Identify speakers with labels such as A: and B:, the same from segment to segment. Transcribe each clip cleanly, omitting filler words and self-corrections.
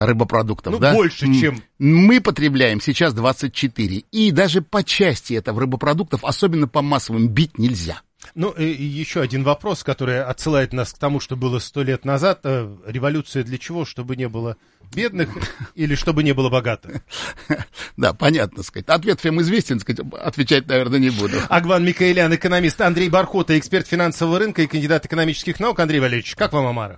A: рыбопродуктов, да?
B: Больше, чем...
A: Мы потребляем сейчас 24. И даже по части этого рыбопродуктов, особенно по массовым, бить нельзя.
B: Ну, и еще один вопрос, который отсылает нас к тому, что было 100 лет назад. Революция для чего? Чтобы не было бедных или чтобы не было богатых?
A: Да, понятно, сказать. Ответ всем известен, сказать, отвечать, наверное, не буду.
B: Агван Микаэлян, экономист, Андрей Бархота, эксперт финансового рынка и кандидат экономических наук. Андрей Валерьевич, как вам омара?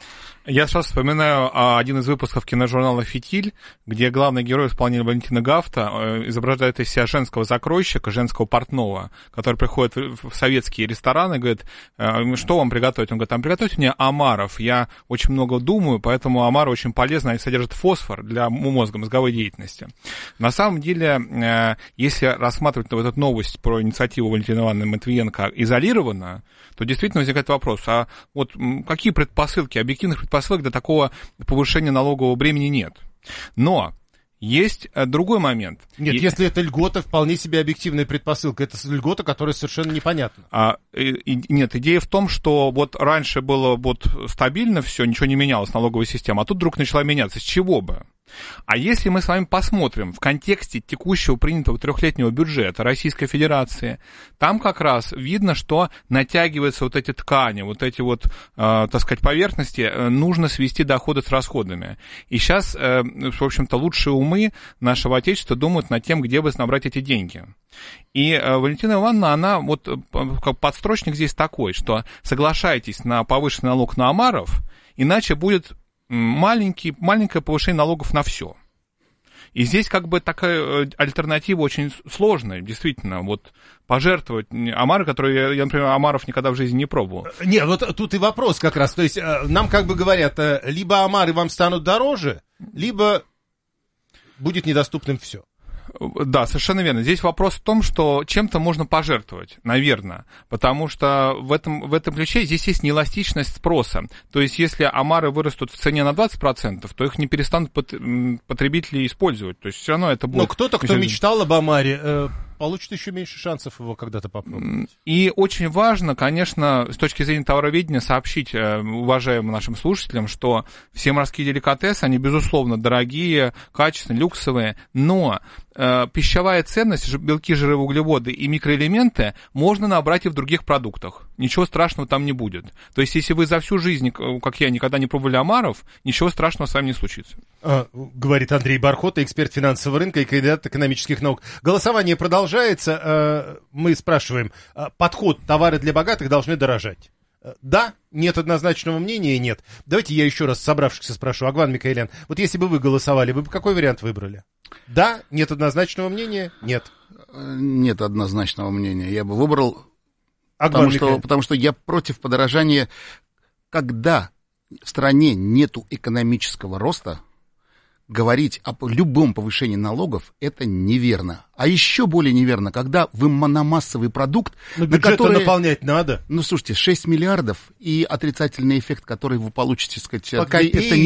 C: Я сейчас вспоминаю один из выпусков киножурнала «Фитиль», где главный герой исполнителя Валентина Гафта изображает из себя женского закройщика, женского портного, который приходит в советские рестораны и говорит, что вам приготовить? Он говорит, приготовьте мне омаров. Я очень много думаю, поэтому омары очень полезны, они содержат фосфор для мозга, мозговой деятельности. На самом деле, если рассматривать вот эту новость про инициативу Валентины Ивановны Матвиенко изолированно, то действительно возникает вопрос, а вот какие предпосылки, объективных предпосылок для такого повышения налогового бремени нет. Но есть другой момент.
B: Нет, если это льгота, вполне себе объективная предпосылка. Это льгота, которая совершенно непонятна.
C: Нет, идея в том, что вот раньше было вот стабильно все, ничего не менялось, налоговая система, а тут вдруг начала меняться. С чего бы? А если мы с вами посмотрим в контексте текущего принятого трехлетнего бюджета Российской Федерации, там как раз видно, что натягиваются вот эти ткани, вот эти вот, так сказать, поверхности, нужно свести доходы с расходами. И сейчас, в общем-то, лучшие умы нашего Отечества думают над тем, где бы набрать эти деньги. И Валентина Ивановна, она вот как подстрочник здесь такой, что соглашайтесь на повышенный налог на омаров, иначе будет маленькое повышение налогов на все. И здесь как бы такая альтернатива очень сложная, действительно, вот пожертвовать омары, которые я, например, омаров никогда в жизни не пробовал.
B: Не, вот тут и вопрос как раз, то есть нам как бы говорят, либо омары вам станут дороже, либо будет недоступным все.
C: Да, совершенно верно. Здесь вопрос в том, что чем-то можно пожертвовать, наверное, потому что в этом ключе здесь есть неэластичность спроса. То есть, если омары вырастут в цене на 20%, то их не перестанут потребители использовать. То есть, все равно это будет...
B: Но кто-то, кто мечтал об омаре, получит еще меньше шансов его когда-то попробовать.
C: И очень важно, конечно, с точки зрения товароведения сообщить уважаемым нашим слушателям, что все морские деликатесы, они, безусловно, дорогие, качественные, люксовые, но пищевая ценность, белки, жиры, углеводы и микроэлементы можно набрать и в других продуктах. Ничего страшного там не будет. То есть, если вы за всю жизнь, как я, никогда не пробовали омаров, ничего страшного с вами не случится.
B: Говорит Андрей Бархота, эксперт финансового рынка и кандидат экономических наук. Голосование продолжается. Мы спрашиваем, подход «товары для богатых должны дорожать». Да, нет однозначного мнения, нет. Давайте я еще раз собравшихся спрошу. Агван Микаэлян, вот если бы вы голосовали, вы бы какой вариант выбрали? Да, нет однозначного мнения, нет.
A: Нет однозначного мнения. Я бы выбрал,
B: Агван
A: потому что я против подорожания. Когда в стране нету экономического роста, говорить об любом повышении налогов — это неверно. А еще более неверно, когда вы мономассовый продукт,
B: но на который... наполнять надо.
A: Ну, слушайте, 6 миллиардов и отрицательный эффект, который вы получите, сказать, это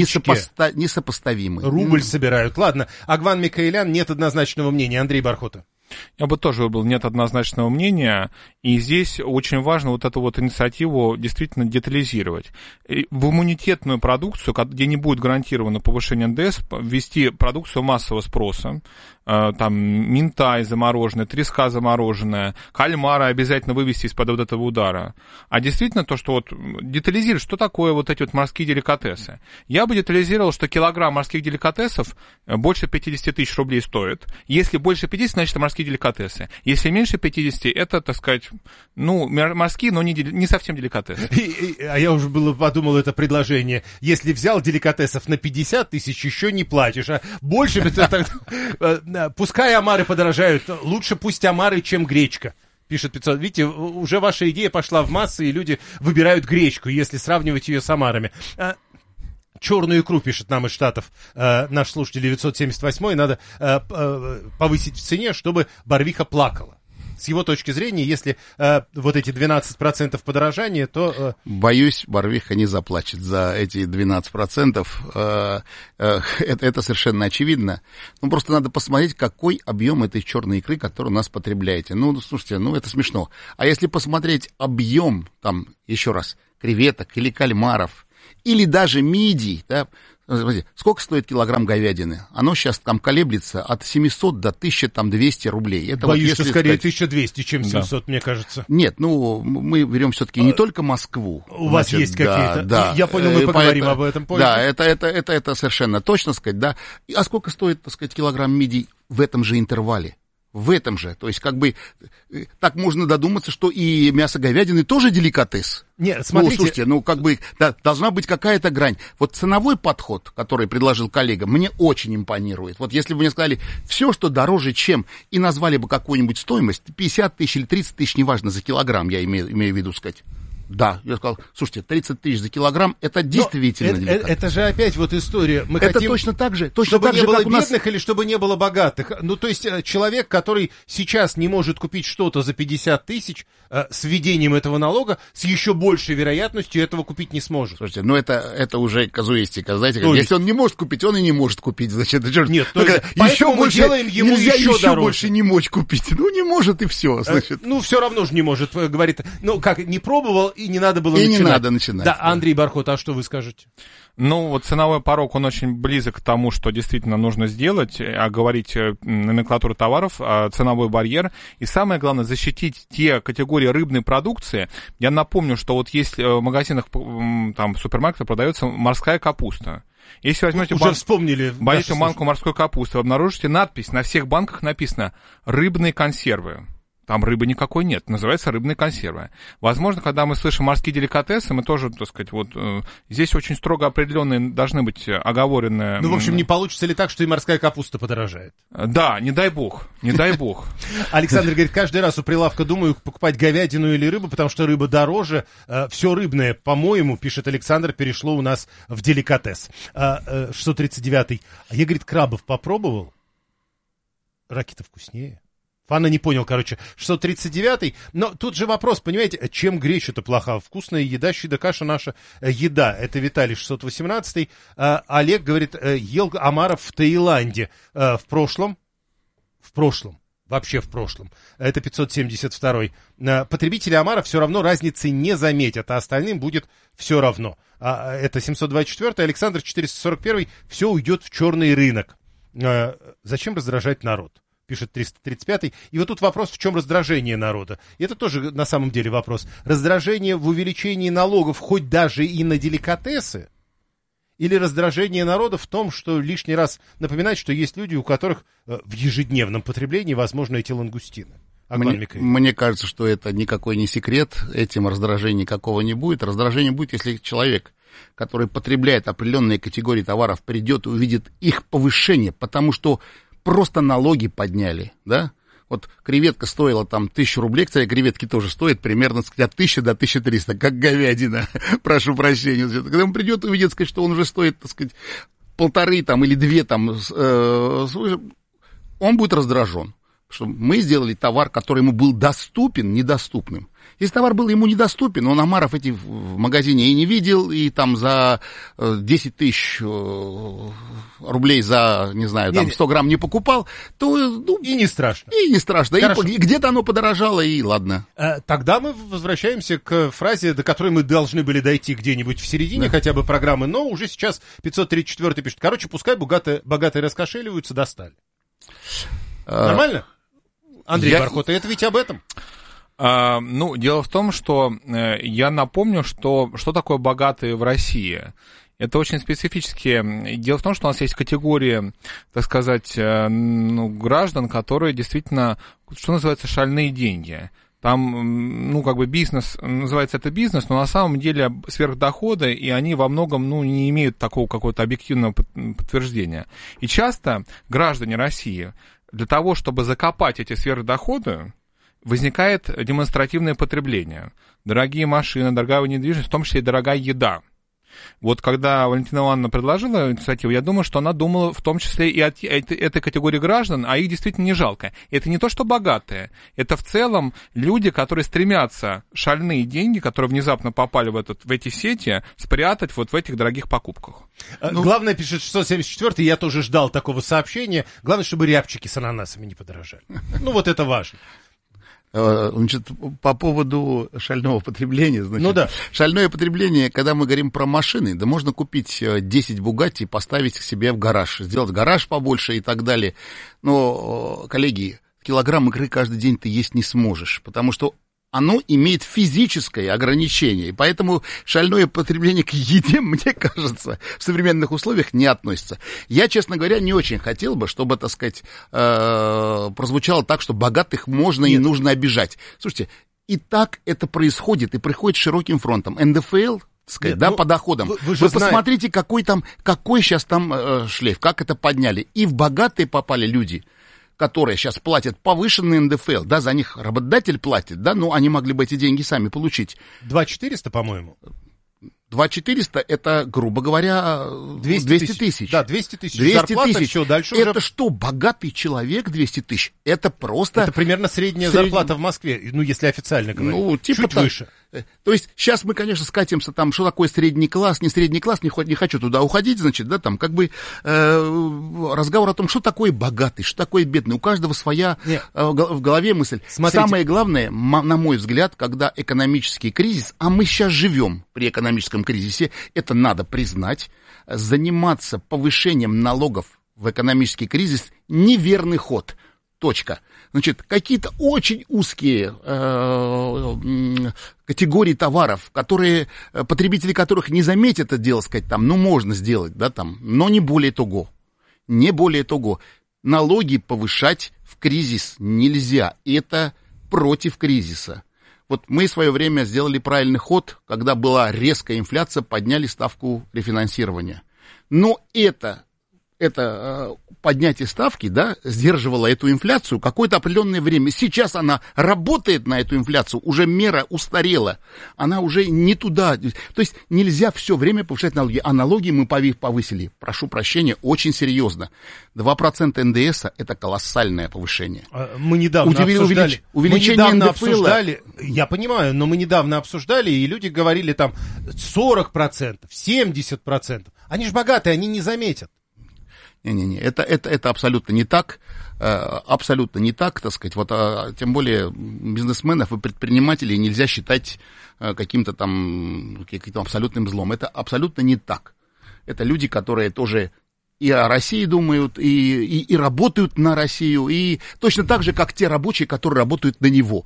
A: несопоставимый.
B: Рубль собирают. Ладно, Агван Микаэлян, нет однозначного мнения. Андрей Бархота.
C: Я бы тоже выбрал нет однозначного мнения, и здесь очень важно вот эту вот инициативу действительно детализировать. В иммунитетную продукцию, где не будет гарантировано повышение НДС, ввести продукцию массового спроса, там минтай замороженная, треска замороженная, кальмара обязательно вывести из-под вот этого удара. А действительно то, что вот детализировать, что такое вот эти вот морские деликатесы. Я бы детализировал, что килограмм морских деликатесов больше 50 тысяч рублей стоит. Если больше 50, значит, это морские деликатесы. Если меньше 50, это, так сказать, ну, морские, но не совсем деликатесы.
B: А я уже подумал это предложение. Если взял деликатесов на 50 тысяч, еще не платишь, а больше... Пускай омары подорожают, лучше пусть омары, чем гречка, пишет 500. Видите, уже ваша идея пошла в массы, и люди выбирают гречку, если сравнивать ее с омарами. Черную икру, пишет нам из Штатов наш слушатель 978, надо повысить в цене, чтобы Барвиха плакала. С его точки зрения, если вот эти 12% подорожания, то...
A: Боюсь, Барвиха не заплачет за эти 12%. Это совершенно очевидно. Ну, просто надо посмотреть, какой объем этой черной икры, которую у нас потребляете. Ну, слушайте, ну, это смешно. А если посмотреть объем, там, еще раз, креветок или кальмаров, или даже мидий, да, Смотрите, сколько стоит килограмм говядины? Оно сейчас там колеблется от 700 до 1200 рублей. Это
B: боюсь,
A: вот,
B: что скорее 1200, чем 700,
C: Да.
B: мне кажется.
A: Нет, ну, мы берем все-таки не только Москву.
B: У вас есть какие-то?
A: Да.
B: Я понял, мы поговорим об этом позже.
A: Да, это совершенно точно сказать, да. А сколько стоит, так сказать, килограмм мидий в этом же интервале? В этом же. То есть, как бы, так можно додуматься, что и мясо говядины тоже деликатес.
B: Нет, смотрите.
A: Ну, слушайте, ну, как бы, да, должна быть какая-то грань. Вот ценовой подход, который предложил коллега, мне очень импонирует. Вот если бы мне сказали, все, что дороже, чем, и назвали бы какую-нибудь стоимость, 50 тысяч или 30 тысяч, неважно, за килограмм, я имею в виду сказать. Да, я сказал, слушайте, 30 тысяч за килограмм, это действительно деликатес.
B: Это же опять вот история. Мы
A: это
B: хотим,
A: точно так же,
B: чтобы не было
A: как у нас...
B: бедных или чтобы не было богатых. Ну, то есть человек, который сейчас не может купить что-то за 50 тысяч, с введением этого налога, с еще большей вероятностью этого купить не сможет.
A: Слушайте, ну это уже казуистика, знаете,
B: То есть...
A: если он не может купить, он и не может купить, значит,
B: нет, то есть, поэтому мы делаем ему
A: нельзя
B: еще дороже.
A: больше не мочь купить, ну не может и все, значит.
B: Ну, все равно же не может, говорит, ну, как, не пробовал и не надо было начинать.
A: Не надо начинать.
B: Да, Андрей Бархот, а что вы скажете?
C: Ну, вот ценовой порог, он очень близок к тому, что действительно нужно сделать, оговорить номенклатуру товаров, ценовой барьер. И самое главное, защитить те категории рыбной продукции. Я напомню, что вот есть в магазинах, там, в супермаркетах продается морская капуста. Если возьмете банку морской капусты, вы обнаружите надпись, на всех банках написано «рыбные консервы». Там рыбы никакой нет, называется рыбные консервы. Возможно, когда мы слышим морские деликатесы, мы тоже, так сказать, вот здесь очень строго определенные должны быть оговоренные...
B: Ну, в общем, не получится ли так, что и морская капуста подорожает?
C: Да, не дай бог, не дай бог.
B: Александр говорит, каждый раз у прилавка думаю, покупать говядину или рыбу, потому что рыба дороже. Все рыбное, по-моему, пишет Александр, перешло у нас в деликатес. 639-й. А я, говорит, крабов попробовал? Раки-то вкуснее. Фанна не понял, короче, 639-й. Но тут же вопрос, понимаете, чем греча-то плоха? Вкусная еда, щи да каша наша еда. Это Виталий, 618-й. Олег говорит, ел омаров в Таиланде в прошлом. Вообще в прошлом. Это 572-й. Потребители омара все равно разницы не заметят, а остальным будет все равно. Это 724-й. Александр, 441-й. Все уйдет в черный рынок. Зачем раздражать народ? Пишет 335-й. И вот тут вопрос, в чем раздражение народа. И это тоже на самом деле вопрос. Раздражение в увеличении налогов хоть даже и на деликатесы? Или раздражение народа в том, что лишний раз напоминать, что есть люди, у которых в ежедневном потреблении возможны эти лангустины?
A: Мне кажется, что это никакой не секрет. Этим раздражения никакого не будет. Раздражение будет, если человек, который потребляет определенные категории товаров, придет и увидит их повышение, потому что просто налоги подняли, да? Вот креветка стоила там 1000 рублей, кстати, креветки тоже стоят примерно от 1000 до 1300, как говядина, прошу прощения. Когда он придет и увидит, сказать, что он уже стоит, так сказать, 1,5 там, или 2 там, он будет раздражен. Что мы сделали товар, который ему был доступен, недоступным. Если товар был ему недоступен, он омаров эти в магазине и не видел, и там за 10 тысяч рублей за, не знаю, там 100 грамм не покупал, то... Ну,
B: и не страшно.
A: И не страшно. И где-то оно подорожало, и ладно.
B: Тогда мы возвращаемся к фразе, до которой мы должны были дойти где-нибудь в середине хотя бы программы, но уже сейчас 534 пишет. Короче, пускай богатые раскошеливаются, достали. Нормально? Андрей Бархот, это ведь об этом.
C: Ну, дело в том, что я напомню, что такое богатые в России. Это очень специфические. Дело в том, что у нас есть категории, так сказать, граждан, которые действительно, что называется, шальные деньги. Там, ну, как бы бизнес, называется это бизнес, но на самом деле сверхдоходы, и они во многом, ну, не имеют такого какого-то объективного подтверждения. И часто граждане России для того, чтобы закопать эти сверхдоходы, возникает демонстративное потребление. Дорогие машины, дорогая недвижимость, в том числе и дорогая еда. Вот когда Валентина Ивановна предложила инициативу, я думаю, что она думала в том числе и о этой категории граждан, а их действительно не жалко. Это не то, что богатые, это в целом люди, которые стремятся шальные деньги, которые внезапно попали в эти сети, спрятать вот в этих дорогих покупках.
B: Главное, пишет 674-й, я тоже ждал такого сообщения, главное, чтобы рябчики с ананасами не подорожали. Ну вот это важно.
A: Значит, по поводу шального потребления, значит, шальное потребление, когда мы говорим про машины, да можно купить 10 Бугатти и поставить к себе в гараж, сделать гараж побольше и так далее. Но, коллеги, килограмм икры каждый день ты есть не сможешь, потому что оно имеет физическое ограничение, и поэтому шальное потребление к еде, мне кажется, в современных условиях не относится. Я, честно говоря, не очень хотел бы, чтобы, так сказать, прозвучало так, что богатых можно и нужно обижать. Слушайте, и так это происходит, и приходит широким фронтом. НДФЛ, так сказать, да, по доходам. Вы посмотрите, какой сейчас там шлейф, как это подняли. И в богатые попали люди, которые сейчас платят повышенный НДФЛ, да, за них работодатель платит, да, но они могли бы эти деньги сами получить.
B: 2400, по-моему.
A: 2400 это, грубо говоря, 200 тысяч.
B: Да, 200 тысяч.
A: 200 тысяч.
B: Все, дальше
A: это
B: уже...
A: что, богатый человек 200 тысяч? Это просто...
B: Это примерно средняя зарплата в Москве, ну, если официально говорить.
A: Ну, типа
B: чуть выше.
A: То есть сейчас мы, конечно, скатимся там, что такое средний класс, не средний класс, не хочу туда уходить, значит, да, там как бы разговор о том, что такое богатый, что такое бедный. У каждого своя в голове мысль. Смотрите. Самое главное, на мой взгляд, когда экономический кризис, а мы сейчас живем при экономическом кризисе, это надо признать, заниматься повышением налогов в экономический кризис неверный ход. Точка. Значит, какие-то очень узкие категории товаров, потребители которых не заметят это дело, сказать, там, ну, можно сделать, да, там, но не более того. Не более того. Налоги повышать в кризис нельзя. Это против кризиса. Вот мы в свое время сделали правильный ход, когда была резкая инфляция, подняли ставку рефинансирования. Но это поднятие ставки, да, сдерживало эту инфляцию какое-то определенное время. Сейчас она работает на эту инфляцию, уже мера устарела, она уже не туда. То есть нельзя все время повышать налоги, а налоги мы повысили, прошу прощения, очень серьезно. 2% НДСа это колоссальное повышение.
B: Мы недавно обсуждали.
A: Увеличение НДФЛ.
B: Я понимаю, но мы недавно обсуждали, и люди говорили там 40%, 70%. Они же богатые, они не заметят.
A: Не-не-не, это абсолютно не так, так сказать, вот, тем более бизнесменов и предпринимателей нельзя считать каким-то там абсолютным злом, это абсолютно не так, это люди, которые тоже и о России думают, и работают на Россию, и точно так же, как те рабочие, которые работают на него.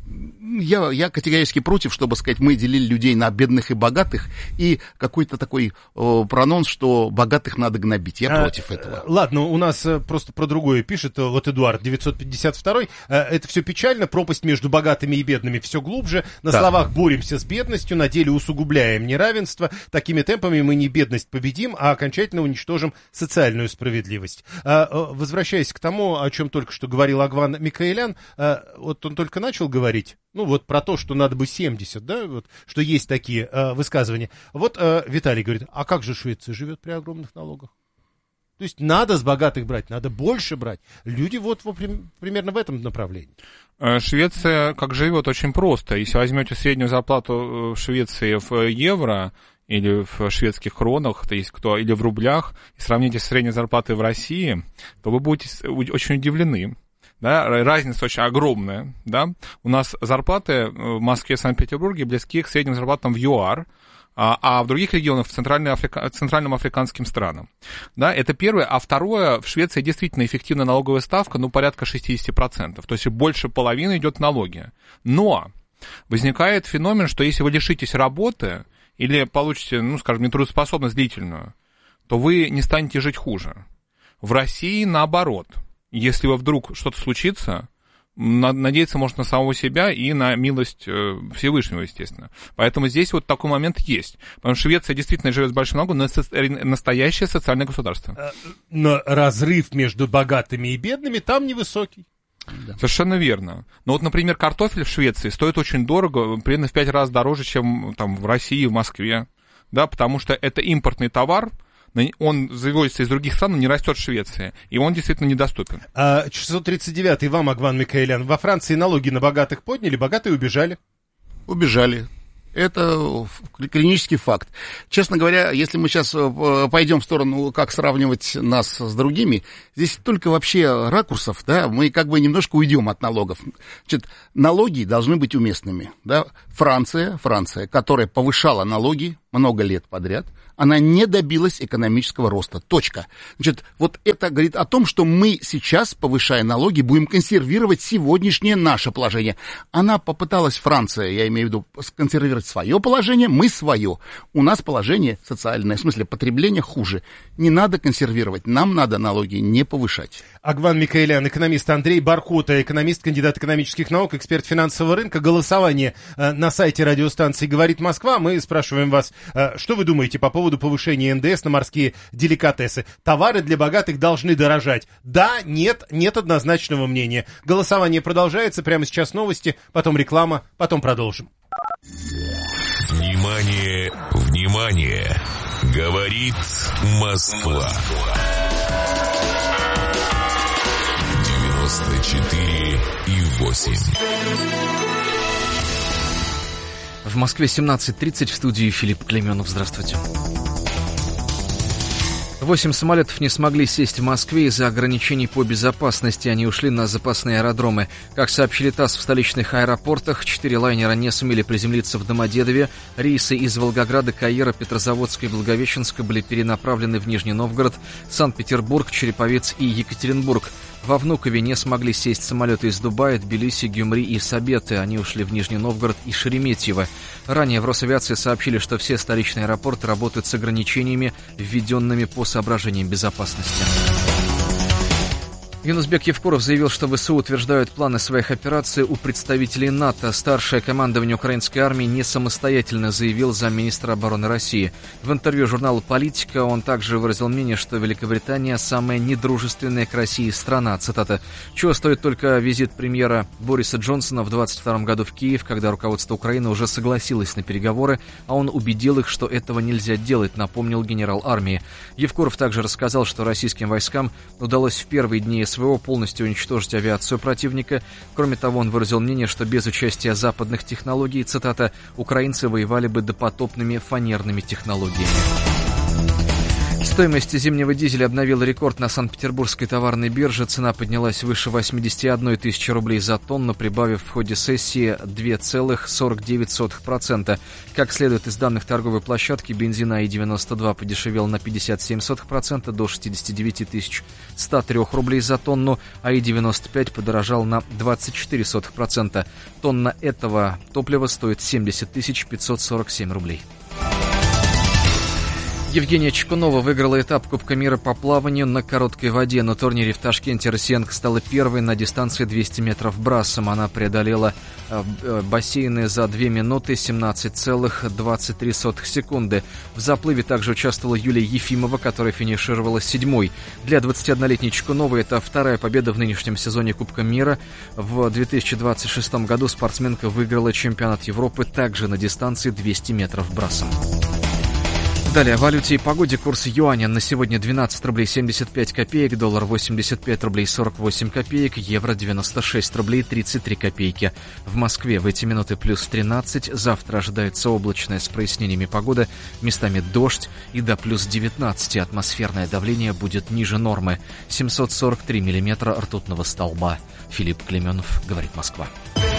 A: Я категорически против, чтобы, сказать, мы делили людей на бедных и богатых, и какой-то такой прононс, что богатых надо гнобить. Я против этого.
B: Ладно, у нас просто про другое пишет, вот Эдуард 952. Это все печально, пропасть между богатыми и бедными все глубже. На словах боремся с бедностью, на деле усугубляем неравенство. Такими темпами мы не бедность победим, а окончательно уничтожим социальную справедливость. Возвращаясь к тому, о чем только что говорил Агван Микаэлян, вот он только начал говорить, ну вот про то, что надо бы 70, да, вот, что есть такие высказывания. Вот Виталий говорит, а как же Швеция живет при огромных налогах? То есть надо с богатых брать, надо больше брать. Люди вот примерно в этом направлении.
C: Швеция как живет очень просто. Если возьмете среднюю зарплату в Швеции в евро или в шведских кронах, то есть или в рублях, и сравните с средней зарплатой в России, то вы будете очень удивлены. Да, разница очень огромная, да. У нас зарплаты в Москве и Санкт-Петербурге близки к средним зарплатам в ЮАР, а в других регионах, в центральным африканским странам. Да, это первое. А второе, в Швеции действительно эффективная налоговая ставка, ну, порядка 60%. То есть больше половины идет налоги. Но возникает феномен, что если вы лишитесь работы или получите, ну, скажем, нетрудоспособность длительную, то вы не станете жить хуже. В России наоборот. Если вдруг что-то случится, надеяться можно на самого себя и на милость Всевышнего, естественно. Поэтому здесь вот такой момент есть. Потому что Швеция действительно живет с большим налогом, но настоящее социальное государство.
B: Но разрыв между богатыми и бедными там невысокий.
C: Да. Совершенно верно. Но вот, например, картофель в Швеции стоит очень дорого, примерно в 5 раз дороже, чем там в России, в Москве. Да, потому что это импортный товар, он завозится из других стран, но не растет в Швеции. И он действительно недоступен.
B: 639-й вам, Агван Микаэлян. Во Франции налоги на богатых подняли, богатые убежали.
A: Убежали. Это клинический факт. Честно говоря, если мы сейчас пойдем в сторону, как сравнивать нас с другими, здесь только вообще ракурсов, да, мы как бы немножко уйдем от налогов. Значит, налоги должны быть уместными, да. Франция, которая повышала налоги много лет подряд, она не добилась экономического роста. Точка. Значит, вот это говорит о том, что мы сейчас, повышая налоги, будем консервировать сегодняшнее наше положение. Она попыталась, Франция, я имею в виду, консервировать свое положение, мы свое. У нас положение социальное, в смысле потребление хуже. Не надо консервировать, нам надо налоги не повышать.
B: Агван Микаэлян, экономист, Андрей Баркута, экономист, кандидат экономических наук, эксперт финансового рынка. Голосование на сайте радиостанции «Говорит Москва». Мы спрашиваем вас, что вы думаете по поводу повышения НДС на морские деликатесы? Товары для богатых должны дорожать. Да, нет однозначного мнения. Голосование продолжается. Прямо сейчас новости, потом реклама, потом продолжим.
D: Внимание, внимание! Говорит Москва. 94,8.
E: В Москве 17:30, в студии Филипп Клейменов. Здравствуйте. 8 самолетов не смогли сесть в Москве из-за ограничений по безопасности. Они ушли на запасные аэродромы. Как сообщили ТАСС, в столичных аэропортах 4 лайнера не сумели приземлиться в Домодедове. Рейсы из Волгограда, Каира, Петрозаводска и Благовещенска были перенаправлены в Нижний Новгород, Санкт-Петербург, Череповец и Екатеринбург. Во Внукове не смогли сесть самолеты из Дубая, Тбилиси, Гюмри и Сабеты. Они ушли в Нижний Новгород и Шереметьево. Ранее в Росавиации сообщили, что все столичные аэропорты работают с ограничениями, введенными по соображениям безопасности. Юнусбек Евкуров заявил, что ВСУ утверждают планы своих операций у представителей НАТО. Старшее командование украинской армии не самостоятельно, заявил замминистра обороны России. В интервью журналу «Политика» он также выразил мнение, что Великобритания самая недружественная к России страна. Цитата. «Чего стоит только визит премьера Бориса Джонсона в 2022 году в Киев, когда руководство Украины уже согласилось на переговоры, а он убедил их, что этого нельзя делать», напомнил генерал армии. Евкуров также рассказал, что российским войскам удалось в первые дни СВО полностью уничтожить авиацию противника. Кроме того, он выразил мнение, что без участия западных технологий, цитата, украинцы воевали бы допотопными фанерными технологиями. Стоимость зимнего дизеля обновила рекорд на Санкт-Петербургской товарной бирже. Цена поднялась выше 81 тысячи рублей за тонну, прибавив в ходе сессии 2,49%. Как следует из данных торговой площадки, бензин АИ-92 подешевел на 0,57% до 69 103 рублей за тонну, АИ-95 подорожал на 0,24%. Тонна этого топлива стоит 70 547 рублей. Евгения Чекунова выиграла этап Кубка мира по плаванию на короткой воде. На турнире в Ташкенте россиянка стала первой на дистанции 200 метров брасом. Она преодолела бассейны за 2 минуты 17,23 секунды. В заплыве также участвовала Юлия Ефимова, которая финишировала 7-й. Для 21-летней Чекуновой это вторая победа в нынешнем сезоне Кубка мира. В 2026 году спортсменка выиграла чемпионат Европы также на дистанции 200 метров брасом. Далее о валюте и погоде. Курс юаня на сегодня 12 рублей 75 копеек, доллар 85 рублей 48 копеек, евро 96 рублей 33 копейки. В Москве в эти минуты плюс 13, завтра ожидается облачная с прояснениями погода, местами дождь и до плюс 19. Атмосферное давление будет ниже нормы. 743 миллиметра ртутного столба. Филипп Клейменов, говорит Москва.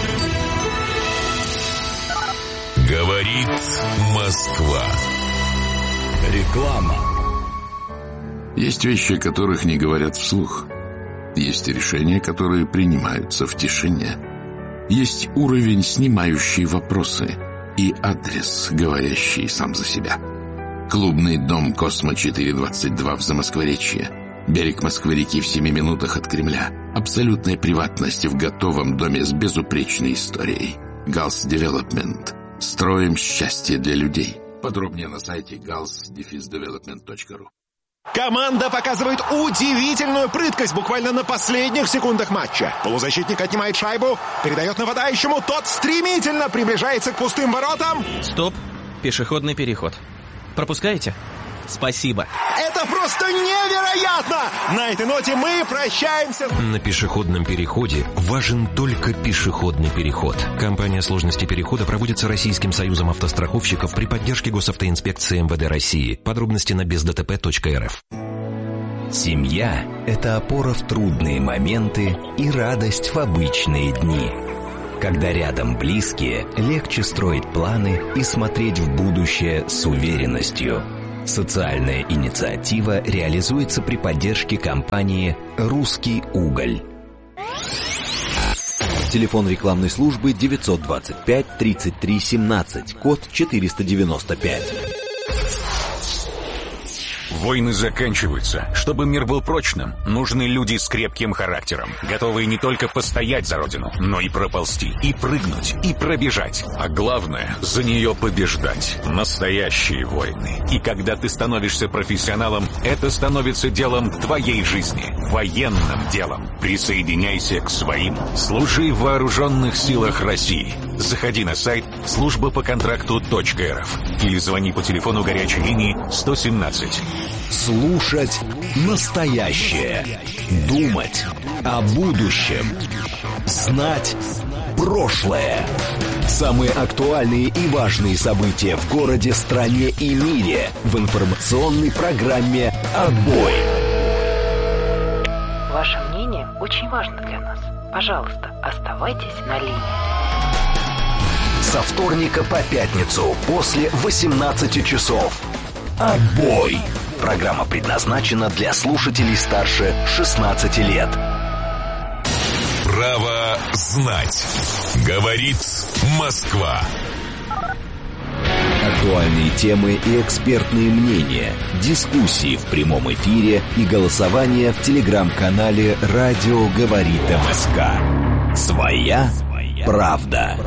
D: Говорит Москва.
F: Реклама.
G: Есть вещи, о которых не говорят вслух. Есть решения, которые принимаются в тишине. Есть уровень, снимающий вопросы, и адрес, говорящий сам за себя. Клубный дом «Космо-422» в Замоскворечье. Берег Москвы-реки в 7 минутах от Кремля. Абсолютная приватность в готовом доме с безупречной историей. Галс Девелопмент. Строим счастье для людей. Подробнее на сайте gals-development.ru.
F: Команда показывает удивительную прыткость буквально на последних секундах матча. Полузащитник отнимает шайбу, передает нападающему, тот стремительно приближается к пустым воротам.
H: Стоп, пешеходный переход. Пропускаете? Спасибо.
F: Это просто невероятно! На этой ноте мы прощаемся.
I: На пешеходном переходе важен только пешеходный переход. Кампания сложности перехода проводится Российским союзом автостраховщиков при поддержке Госавтоинспекции МВД России. Подробности на бездтп.рф.
J: Семья – это опора в трудные моменты и радость в обычные дни. Когда рядом близкие, легче строить планы и смотреть в будущее с уверенностью. Социальная инициатива реализуется при поддержке компании «Русский уголь». Телефон рекламной службы 925 33 17, код 495.
K: Войны заканчиваются. Чтобы мир был прочным, нужны люди с крепким характером, готовые не только постоять за родину, но и проползти, и прыгнуть, и пробежать. А главное, за нее побеждать. Настоящие войны. И когда ты становишься профессионалом, это становится делом твоей жизни. Военным делом. Присоединяйся к своим. Служи в вооруженных силах России. Заходи на сайт службапоконтракту.рф или звони по телефону горячей линии 117.
J: Слушать настоящее. Думать о будущем. Знать прошлое. Самые актуальные и важные события в городе, стране и мире в информационной программе «Отбой».
L: Ваше мнение очень важно для нас. Пожалуйста, оставайтесь на линии.
J: Со вторника по пятницу после 18 часов. «Отбой». Программа предназначена для слушателей старше 16 лет.
D: Право знать. Говорит Москва.
J: Актуальные темы и экспертные мнения, дискуссии в прямом эфире и голосование в телеграм-канале «Радио говорит МСК». Своя правда.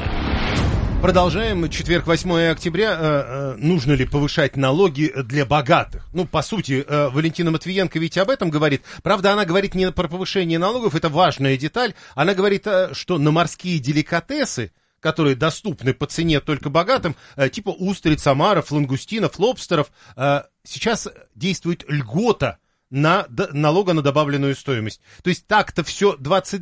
B: Продолжаем. Четверг, 8 октября. Нужно ли повышать налоги для богатых? Ну, по сути, Валентина Матвиенко ведь об этом говорит. Правда, она говорит не про повышение налогов, это важная деталь. Она говорит, что на морские деликатесы, которые доступны по цене только богатым, типа устриц, омаров, лангустинов, лобстеров, сейчас действует льгота на налога на добавленную стоимость. То есть так-то все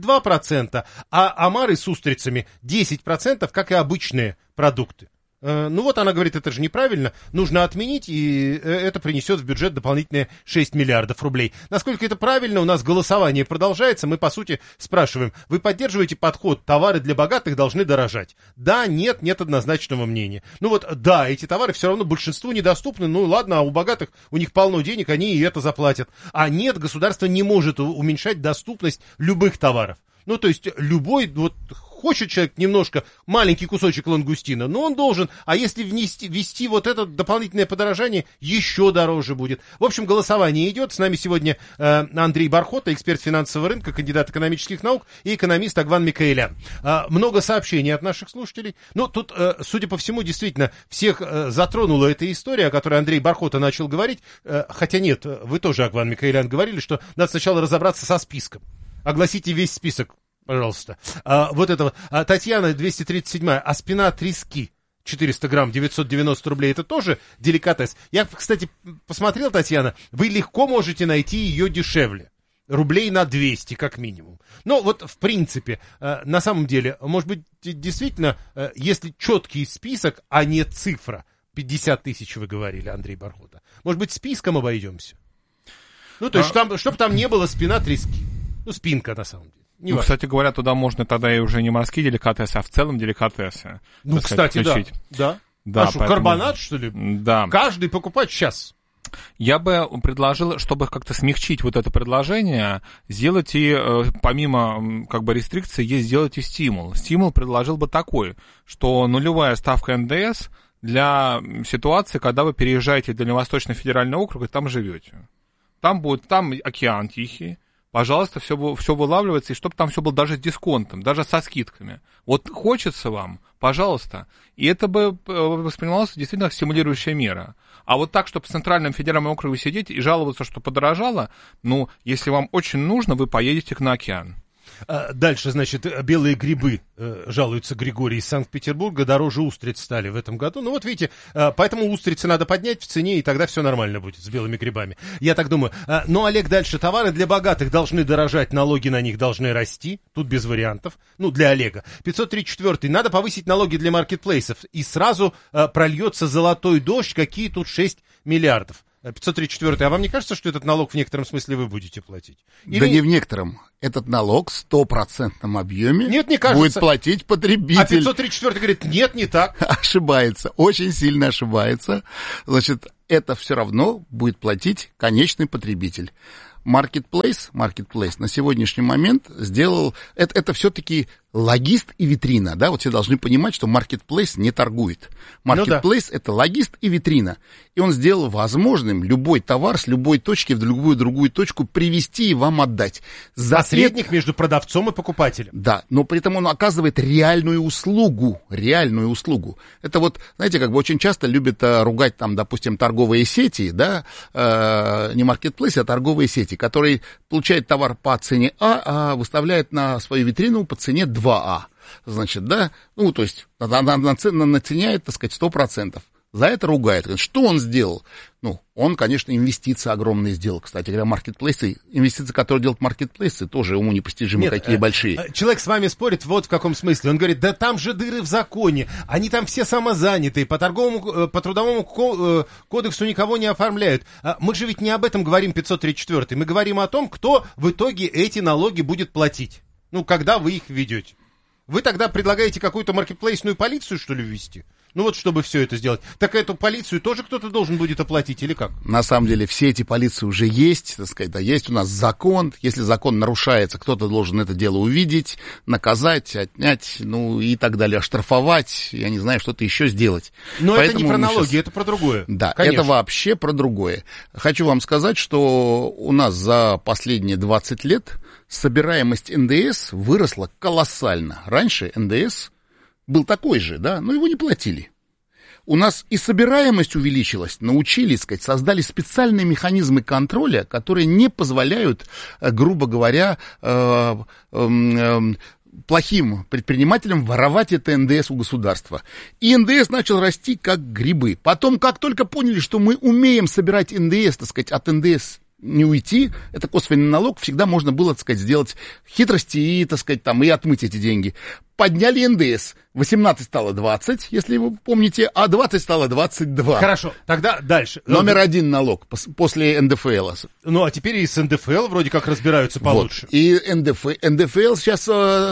B: 22%, а омары с устрицами 10%, как и обычные продукты. Ну вот она говорит, это же неправильно, нужно отменить, и это принесет в бюджет дополнительные 6 миллиардов рублей. Насколько это правильно, у нас голосование продолжается, мы по сути спрашиваем, вы поддерживаете подход, товары для богатых должны дорожать? Да, нет, нет однозначного мнения. Ну вот, да, эти товары все равно большинству недоступны, ну ладно, а у богатых, у них полно денег, они и это заплатят. А нет, государство не может уменьшать доступность любых товаров. Ну то есть любой, вот... Хочет человек немножко, маленький кусочек лангустина, но он должен, а если ввести вот это дополнительное подорожание, еще дороже будет. В общем, голосование идет. С нами сегодня Андрей Бархота, эксперт финансового рынка, кандидат экономических наук, и экономист Агван Микаэлян. Много сообщений от наших слушателей. Но тут, судя по всему, действительно, всех затронула эта история, о которой Андрей Бархота начал говорить. Хотя нет, вы тоже, Агван Микаэлян, говорили, что надо сначала разобраться со списком. Огласите весь список. Пожалуйста. Вот это вот. Татьяна, 237-я. А спина трески. 400 грамм, 990 рублей. Это тоже деликатес. Я, кстати, посмотрел, Татьяна, вы легко можете найти ее дешевле. Рублей на 200, как минимум. Но вот, в принципе, на самом деле, может быть, действительно, если четкий список, а не цифра, 50 тысяч вы говорили, Андрей Бархота, может быть, списком обойдемся? Ну, то есть, чтобы там не было спина трески. Ну, спинка, на самом деле.
C: Ну, кстати говоря, туда можно тогда и уже не морские деликатесы, а в целом деликатесы.
B: Ну, кстати, включить. Да. Да, а что, поэтому... карбонат, что ли?
C: Да.
B: Каждый покупать сейчас.
C: Я бы предложил, чтобы как-то смягчить вот это предложение, сделать и, помимо как бы рестрикций, есть сделать и стимул. Стимул предложил бы такой, что нулевая ставка НДС для ситуации, когда вы переезжаете в Дальневосточный федеральный округ и там живете. Там океан тихий. Пожалуйста, все вылавливается, и чтобы там все было даже с дисконтом, даже со скидками. Вот хочется вам, пожалуйста. И это бы воспринималось действительно как стимулирующая мера. А вот так, чтобы в Центральном федеральном округе сидеть и жаловаться, что подорожало, ну, если вам очень нужно, вы поедете на океан.
B: Дальше, значит, белые грибы, жалуется Григорий из Санкт-Петербурга, дороже устриц стали в этом году. Ну вот видите, поэтому устрицы надо поднять в цене, и тогда все нормально будет с белыми грибами. Я так думаю. Но, Олег, дальше товары для богатых должны дорожать, налоги на них должны расти. Тут без вариантов. Ну, для Олега. 534. Надо повысить налоги для маркетплейсов. И сразу прольется золотой дождь. Какие тут 6 миллиардов. 534. А вам не кажется, что этот налог в некотором смысле вы будете платить? Или...
A: Да не в некотором. Этот налог в 100% объеме
B: нет, не кажется.
A: Будет платить потребитель.
B: А 534 говорит, нет, не так.
A: Ошибается, очень сильно ошибается. Значит, это все равно будет платить конечный потребитель. Marketplace на сегодняшний момент сделал... Это все-таки логист и витрина, да? Вот все должны понимать, что Marketplace не торгует. Marketplace это логист и витрина. И он сделал возможным любой товар с любой точки в любую другую точку привезти и вам отдать.
B: Посредник между продавцом и покупателем.
A: Да, но при этом он оказывает реальную услугу. Это вот, знаете, как бы очень часто любят ругать там, допустим, торговые сети, да, не Marketplace, а торговые сети, которые получают товар по цене А выставляют на свою витрину по цене 2А. Значит, да, ну, то есть наценяет, так сказать, 100%. За это ругает. Что он сделал? Ну, он, конечно, инвестиции огромные сделал. Кстати говоря, маркетплейсы, инвестиции, которые делают маркетплейсы, тоже уму непостижимо, какие большие.
B: Человек с вами спорит вот в каком смысле. Он говорит, да там же дыры в законе, они там все самозанятые, по трудовому кодексу никого не оформляют. Мы же ведь не об этом говорим, 534-й. Мы говорим о том, кто в итоге эти налоги будет платить. Ну, когда вы их введете. Вы тогда предлагаете какую-то маркетплейсную полицию, что ли, ввести? Ну вот, чтобы все это сделать. Так эту полицию тоже кто-то должен будет оплатить или как?
A: На самом деле все эти полиции уже есть, так сказать, да, есть у нас закон. Если закон нарушается, кто-то должен это дело увидеть, наказать, отнять, ну и так далее, оштрафовать, я не знаю, что-то еще сделать.
B: Но поэтому это не про налоги, это про другое.
A: Да, конечно. Это вообще про другое. Хочу вам сказать, что у нас за последние 20 лет собираемость НДС выросла колоссально. Раньше НДС был такой же, да, но его не платили. У нас и собираемость увеличилась, научились, сказать, создали специальные механизмы контроля, которые не позволяют, грубо говоря, плохим предпринимателям воровать это НДС у государства. И НДС начал расти как грибы. Потом, как только поняли, что мы умеем собирать НДС, так сказать, от НДС не уйти, это косвенный налог, всегда можно было, так сказать, сделать хитрости и, так сказать, там, и отмыть эти деньги. Подняли НДС. 18 стало 20, если вы помните, а 20 стало 22.
B: Хорошо, тогда дальше.
A: Номер один налог после НДФЛ.
B: Ну, а теперь и с НДФЛ вроде как разбираются получше.
A: Вот. И НДФЛ сейчас...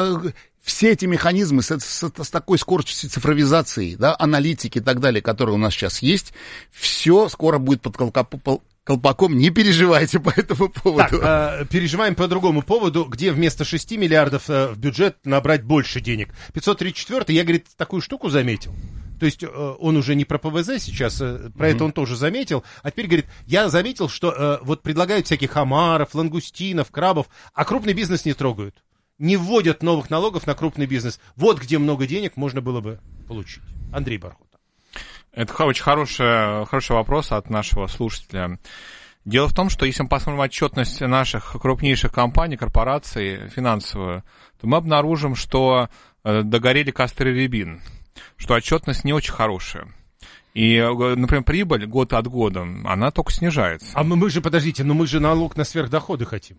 A: Все эти механизмы с такой скоростью цифровизации, да, аналитики и так далее, которые у нас сейчас есть, все скоро будет под колпаком, не переживайте по этому поводу.
B: Так, переживаем по другому поводу, где вместо 6 миллиардов в бюджет набрать больше денег. 534-й, я, говорит, такую штуку заметил. То есть он уже не про ПВЗ сейчас, про это он тоже заметил. А теперь говорит, я заметил, что вот предлагают всяких омаров, лангустинов, крабов, а крупный бизнес не трогают. Не вводят новых налогов на крупный бизнес. Вот где много денег можно было бы получить. Андрей Бархута.
C: Это очень хороший вопрос от нашего слушателя. Дело в том, что если мы посмотрим отчетность наших крупнейших компаний, корпораций финансовую, то мы обнаружим, что догорели костры рябин, что отчетность не очень хорошая. И, например, прибыль год от года, она только снижается.
B: А мы же, подождите, но мы же налог на сверхдоходы хотим.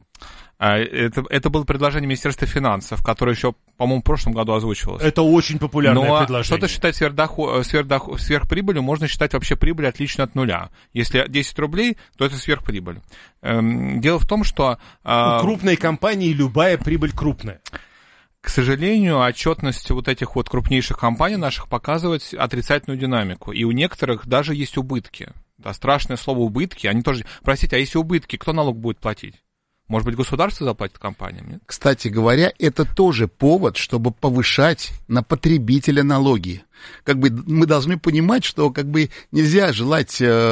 C: Это было предложение Министерства финансов, которое еще, по-моему, в прошлом году озвучивалось.
B: Это очень популярное предложение.
C: Что-то считать сверхприбылью можно считать вообще прибыль отлично от нуля. Если 10 рублей, то это сверхприбыль. Дело в том, что...
B: У крупной компании любая прибыль крупная.
C: К сожалению, отчетность вот этих вот крупнейших компаний наших показывает отрицательную динамику. И у некоторых даже есть убытки. Да, страшное слово убытки. Они тоже... Простите, а если убытки, кто налог будет платить? Может быть, государство заплатит компаниям, нет?
A: Кстати говоря, это тоже повод, чтобы повышать на потребителя налоги. Как бы мы должны понимать, что как бы нельзя желать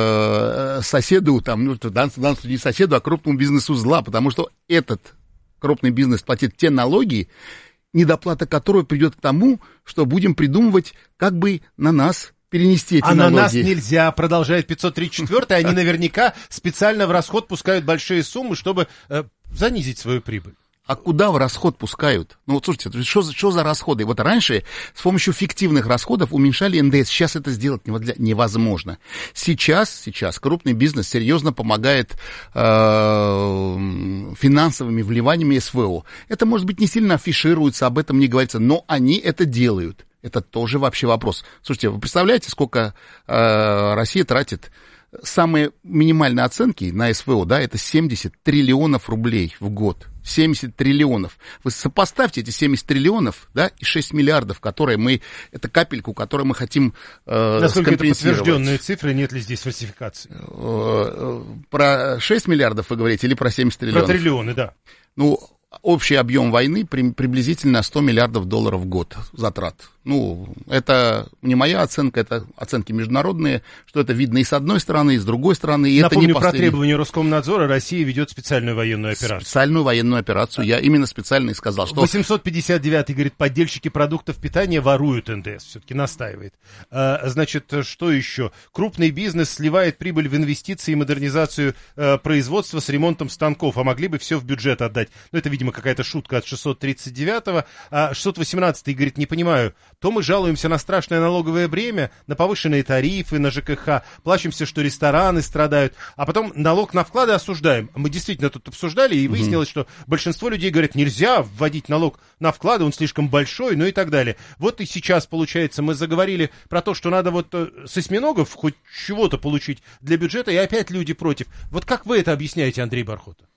A: соседу, там, ну, в данном случае не соседу, а крупному бизнесу зла, потому что этот крупный бизнес платит те налоги, недоплата которой придет к тому, что будем придумывать, как бы на нас перенести эти налоги.
B: А на нас нельзя, продолжает 534-й, они наверняка специально в расход пускают большие суммы, чтобы занизить свою прибыль.
A: А куда в расход пускают? Ну вот слушайте, что за расходы? Вот раньше с помощью фиктивных расходов уменьшали НДС. Сейчас это сделать невозможно. Сейчас крупный бизнес серьезно помогает финансовыми вливаниями СВО. Это, может быть, не сильно афишируется, об этом не говорится, но они это делают. Это тоже вообще вопрос. Слушайте, вы представляете, сколько Россия тратит? Самые минимальные оценки на СВО, да, это 70 триллионов рублей в год. 70 триллионов. Вы сопоставьте эти 70 триллионов, да, и 6 миллиардов, которые мы, это капельку, которую мы хотим
B: насколько это
A: скомпенсировать.
B: подтвержденные цифры, нет ли здесь фальсификации?
A: Про 6 миллиардов вы говорите или про 70 триллионов?
B: Про триллионы, да.
A: Ну, общий объем войны приблизительно $100 миллиардов в год затрат. Ну, это не моя оценка, это оценки международные, что это видно и с одной стороны, и с другой стороны. И
B: напомню,
A: это не
B: про требования Роскомнадзора, Россия ведет специальную военную операцию.
A: Специальную военную операцию, я именно специально и сказал, что...
B: 859-й говорит, поддельщики продуктов питания воруют НДС, все-таки настаивает. Значит, что еще? Крупный бизнес сливает прибыль в инвестиции и модернизацию производства с ремонтом станков, а могли бы все в бюджет отдать. Ну, это, видимо, какая-то шутка от 639-го. 618-й говорит, не понимаю, то мы жалуемся на страшное налоговое бремя, на повышенные тарифы, на ЖКХ, плачемся, что рестораны страдают, а потом налог на вклады осуждаем. Мы действительно тут обсуждали, и выяснилось, что большинство людей говорят, нельзя вводить налог на вклады, он слишком большой, ну и так далее. Вот и сейчас, получается, мы заговорили про то, что надо вот с осьминогов хоть чего-то получить для бюджета, и опять люди против. Вот как вы это объясняете, Андрей Бархота?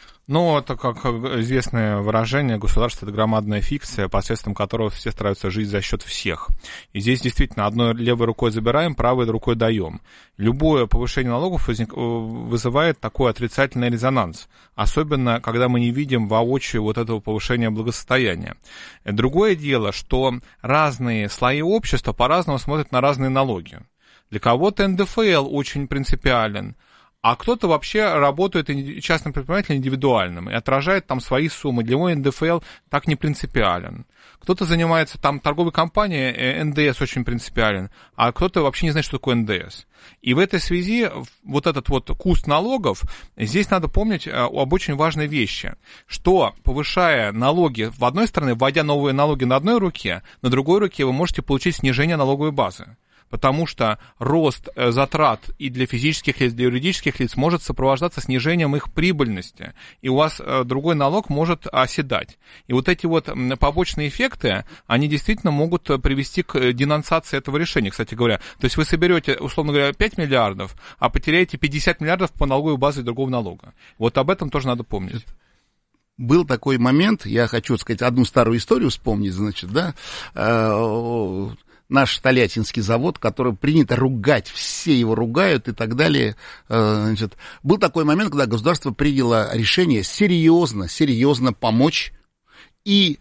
C: Ну, это, как известное выражение, государство — это громадная фикция, посредством которого все стараются жить за счет всех. И здесь действительно одной левой рукой забираем, правой рукой даем. Любое повышение налогов вызывает такой отрицательный резонанс, особенно когда мы не видим воочию вот этого повышения благосостояния. Другое дело, что разные слои общества по-разному смотрят на разные налоги. Для кого-то НДФЛ очень принципиален, а кто-то вообще работает частным предпринимателем индивидуальным и отражает там свои суммы. Для него НДФЛ так не принципиален. Кто-то занимается там торговой компанией, НДС очень принципиален, а кто-то вообще не знает, что такое НДС. И в этой связи вот этот вот куст налогов, здесь надо помнить об очень важной вещи, что повышая налоги в одной стороне, вводя новые налоги на одной руке, на другой руке вы можете получить снижение налоговой базы. Потому что рост затрат и для физических лиц, и для юридических лиц может сопровождаться снижением их прибыльности, и у вас другой налог может оседать. И вот эти вот побочные эффекты, они действительно могут привести к денонсации этого решения, кстати говоря. То есть вы соберете, условно говоря, 5 миллиардов, а потеряете 50 миллиардов по налоговой базе другого налога. Вот об этом тоже надо помнить.
A: Был такой момент, я хочу сказать, одну старую историю вспомнить, значит, да, наш Тольяттинский завод, который принято ругать, все его ругают и так далее. Значит, был такой момент, когда государство приняло решение серьезно помочь и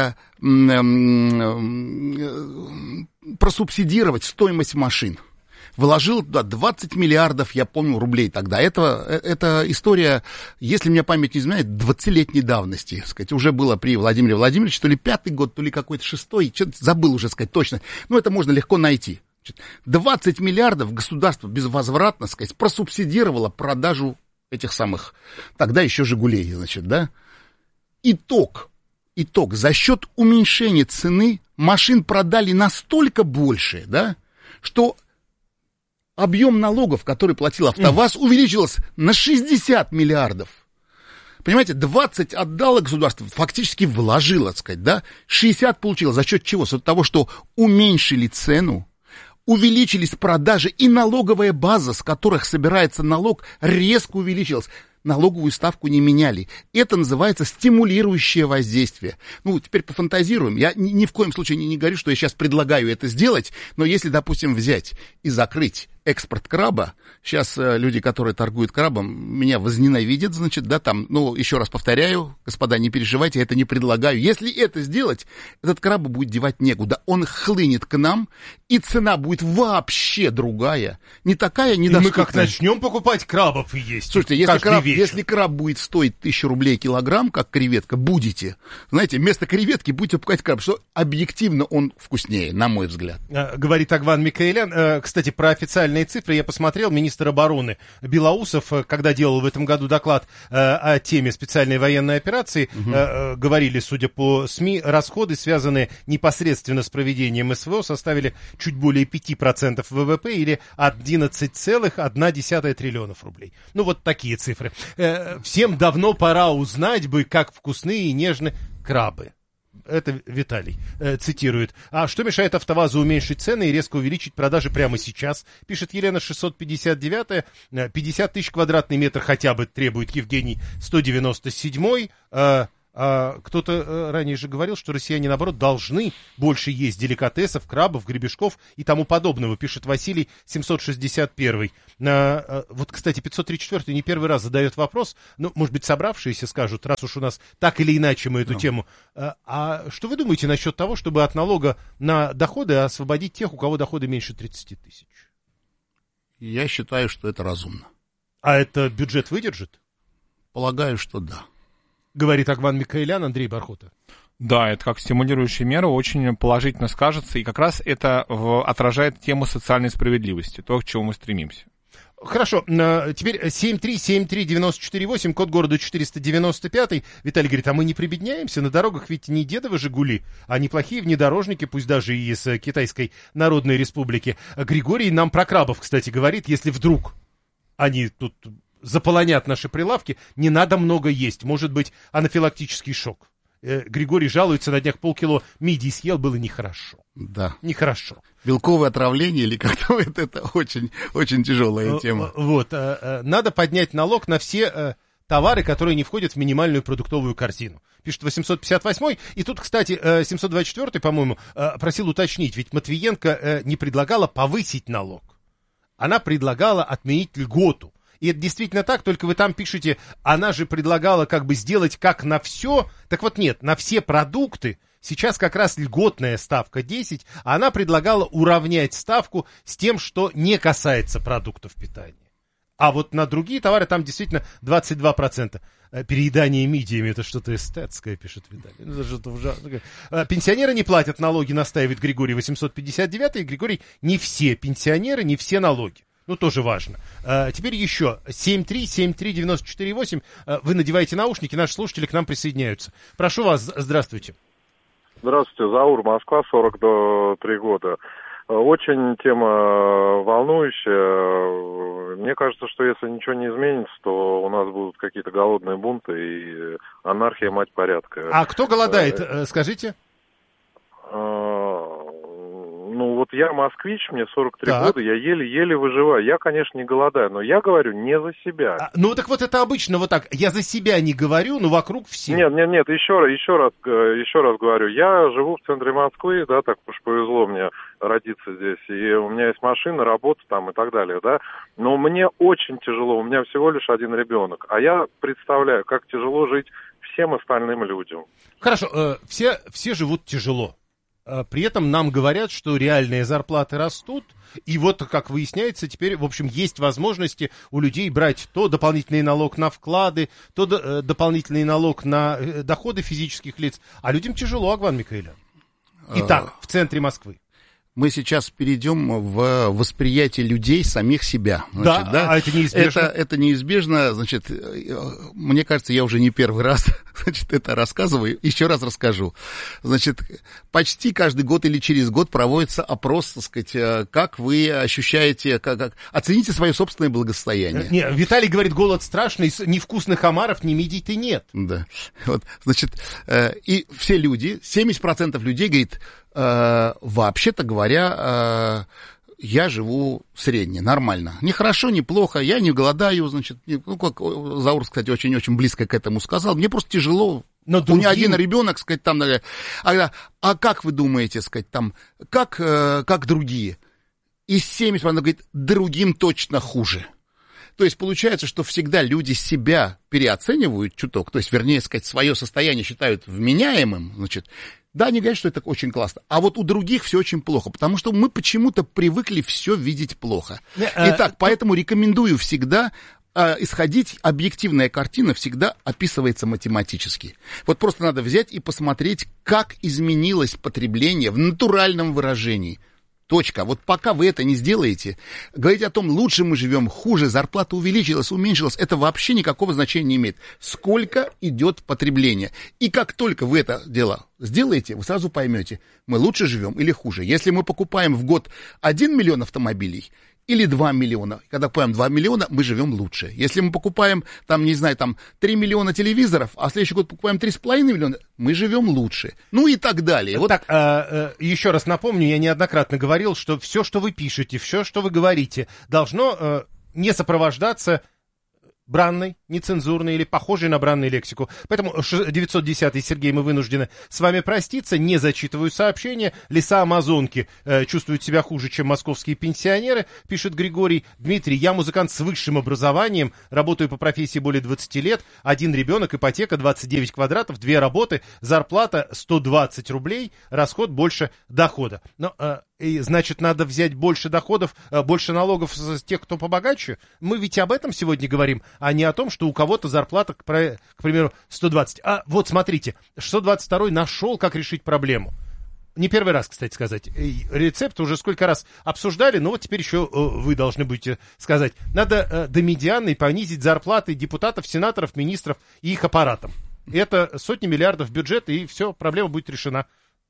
A: просубсидировать стоимость машин. Вложил туда 20 миллиардов, я помню, рублей тогда. Это история, если меня память не изменяет, 20-летней давности. Сказать, уже было при Владимире Владимировиче, то ли 5-й год, то ли какой-то 6-й, что-то забыл уже сказать точно. Но это можно легко найти. 20 миллиардов государство безвозвратно, сказать, просубсидировало продажу этих самых, тогда еще «Жигулей», значит, да. Итог, за счет уменьшения цены машин продали настолько больше, да, что объем налогов, который платил АвтоВАЗ, увеличился на 60 миллиардов. Понимаете, 20 отдало государство, фактически вложило, так сказать, да? 60 получило. За счет чего? За счет того, что уменьшили цену, увеличились продажи, и налоговая база, с которых собирается налог, резко увеличилась. Налоговую ставку не меняли. Это называется стимулирующее воздействие. Ну, теперь пофантазируем. Я ни в коем случае не говорю, что я сейчас предлагаю это сделать, но если, допустим, взять и закрыть экспорт краба, сейчас люди, которые торгуют крабом, меня возненавидят, значит, да, там, ну, еще раз повторяю, господа, не переживайте, я это не предлагаю. Если это сделать, этот краб будет девать некуда. Он хлынет к нам, и цена будет вообще другая. Не такая недоступная.
B: И мы как начнем покупать крабов и есть.
A: Слушайте, если краб будет стоить 1000 рублей килограмм, как креветка, будете, знаете, вместо креветки будете покупать краб, что объективно он вкуснее, на мой взгляд.
B: Говорит Агван Микаэлян. Кстати, про официальные реальные цифры. Я посмотрел, министр обороны Белоусов, когда делал в этом году доклад о теме специальной военной операции, говорили, судя по СМИ, расходы, связанные непосредственно с проведением СВО, составили чуть более 5% ВВП или 11,1 триллионов рублей. Ну, вот такие цифры. Всем давно пора узнать бы, как вкусны и нежны крабы. Это Виталий цитирует. А что мешает АвтоВАЗу уменьшить цены и резко увеличить продажи прямо сейчас? Пишет Елена 659. 50 тысяч квадратный метр хотя бы требует Евгений 197. Кто-то ранее же говорил, что россияне, наоборот, должны больше есть деликатесов, крабов, гребешков и тому подобного, пишет Василий 761. Вот, кстати, 534 не первый раз задает вопрос, ну, может быть, собравшиеся скажут, раз уж у нас так или иначе мы эту тему. А что вы думаете насчет того, чтобы от налога на доходы освободить тех, у кого доходы меньше 30 тысяч?
A: Я считаю, что это разумно.
B: А это бюджет выдержит?
A: Полагаю, что да.
B: Говорит Агван Микаэлян, Андрей Бархота.
C: Да, это как стимулирующая мера очень положительно скажется, и как раз это отражает тему социальной справедливости, то, к чему мы стремимся.
B: Хорошо, теперь 7373948, код города 495. Виталий говорит, а мы не прибедняемся? На дорогах ведь не дедовы «Жигули», а неплохие внедорожники, пусть даже и из Китайской Народной Республики. Григорий нам про крабов, кстати, говорит, если вдруг они тут заполонят наши прилавки, не надо много есть, может быть анафилактический шок. Григорий жалуется, на днях полкило мидий съел, было нехорошо.
A: Да.
B: Нехорошо.
A: Белковое отравление или как-то это очень, очень тяжелая тема.
B: Вот, надо поднять налог на все товары, которые не входят в минимальную продуктовую корзину. Пишет 858-й. И тут, кстати, 724-й, по-моему, просил уточнить, ведь Матвиенко не предлагала повысить налог. Она предлагала отменить льготу. И это действительно так, только вы там пишете, она же предлагала как бы сделать как на все. Так вот нет, на все продукты сейчас как раз льготная ставка 10, а она предлагала уравнять ставку с тем, что не касается продуктов питания. А вот на другие товары там действительно 22%. Переедание мидиями — это что-то эстетское, пишет Виталий. Это что-то ужасное. Пенсионеры не платят налоги, настаивает Григорий 859. И Григорий, не все пенсионеры, не все налоги. Ну, тоже важно. Теперь еще 7373948. Вы надеваете наушники, наши слушатели к нам присоединяются. Прошу вас, здравствуйте.
H: Здравствуйте, Заур, Москва, 43 года. Очень тема волнующая. Мне кажется, что если ничего не изменится, то у нас будут какие-то голодные бунты и анархия, мать порядка.
B: А кто голодает, скажите?
H: Ну, вот я москвич, мне 43 года, я еле-еле выживаю. Я, конечно, не голодаю, но я говорю не за себя.
B: Ну, так вот это обычно вот так. Я за себя не говорю, но вокруг все.
H: Нет, еще раз говорю. Я живу в центре Москвы, да, так уж повезло мне родиться здесь. И у меня есть машина, работа там и так далее, да. Но мне очень тяжело, у меня всего лишь один ребенок. А я представляю, как тяжело жить всем остальным людям.
B: Хорошо, все живут тяжело. При этом нам говорят, что реальные зарплаты растут, и вот, как выясняется, теперь, в общем, есть возможности у людей брать то дополнительный налог на вклады, то дополнительный налог на доходы физических лиц. А людям тяжело, Агван Микаэлян. Итак, в центре Москвы.
A: Мы сейчас перейдем в восприятие людей самих себя. Значит,
B: да, а это неизбежно?
A: Это неизбежно. Значит, мне кажется, я уже не первый раз это рассказываю. Еще раз расскажу. Значит, почти каждый год или через год проводится опрос, так сказать, как вы ощущаете, оцените свое собственное благосостояние.
B: Не, Виталий говорит, голод страшный, ни вкусных омаров, ни мидий-то нет.
A: Да. Вот, значит, и все люди, 70% людей, говорит, вообще-то говоря, я живу средне, нормально. Не хорошо, не плохо, я не голодаю, значит, ну, как Заур, кстати, очень-очень близко к этому сказал, мне просто тяжело.
B: Но
A: у меня один ребенок, сказать, там, а как вы думаете, сказать, там, как другие? Из 70% говорит, другим точно хуже. То есть получается, что всегда люди себя переоценивают чуток, то есть, вернее сказать, свое состояние считают вменяемым, значит. Да, они говорят, что это очень классно. А вот у других все очень плохо, потому что мы почему-то привыкли все видеть плохо. Итак, поэтому рекомендую всегда исходить, объективная картина всегда описывается математически. Вот просто надо взять и посмотреть, как изменилось потребление в натуральном выражении Точка. Вот пока вы это не сделаете, говорить о том, лучше мы живем, хуже, зарплата увеличилась, уменьшилась, это вообще никакого значения не имеет. Сколько идет потребление. И как только вы это дело сделаете, вы сразу поймете, мы лучше живем или хуже. Если мы покупаем в год 1 миллион автомобилей, или 2 миллиона. Когда покупаем 2 миллиона, мы живем лучше. Если мы покупаем, там, не знаю, там 3 миллиона телевизоров, а в следующий год покупаем 3,5 миллиона, мы живем лучше. Ну и так далее. Вот.
B: Так, еще раз напомню, я неоднократно говорил, что все, что вы пишете, все, что вы говорите, должно не сопровождаться бранной, нецензурной или похожей на бранную лексику. Поэтому 910-й, Сергей, мы вынуждены с вами проститься. Не зачитываю сообщения. Леса Амазонки чувствуют себя хуже, чем московские пенсионеры, пишет Григорий. Дмитрий, я музыкант с высшим образованием, работаю по профессии более 20 лет, один ребенок, ипотека 29 квадратов, 2 работы, зарплата 120 рублей, расход больше дохода. Но, и, значит, надо взять больше доходов, больше налогов с тех, кто побогаче. Мы ведь об этом сегодня говорим, а не о том, что у кого-то зарплата, к примеру, 120. А вот смотрите, 622-й нашел, как решить проблему. Не первый раз, кстати сказать. Рецепт уже сколько раз обсуждали, но вот теперь еще вы должны будете сказать. Надо до медианной понизить зарплаты депутатов, сенаторов, министров и их аппаратам. Это сотни миллиардов бюджета, и все, проблема будет решена.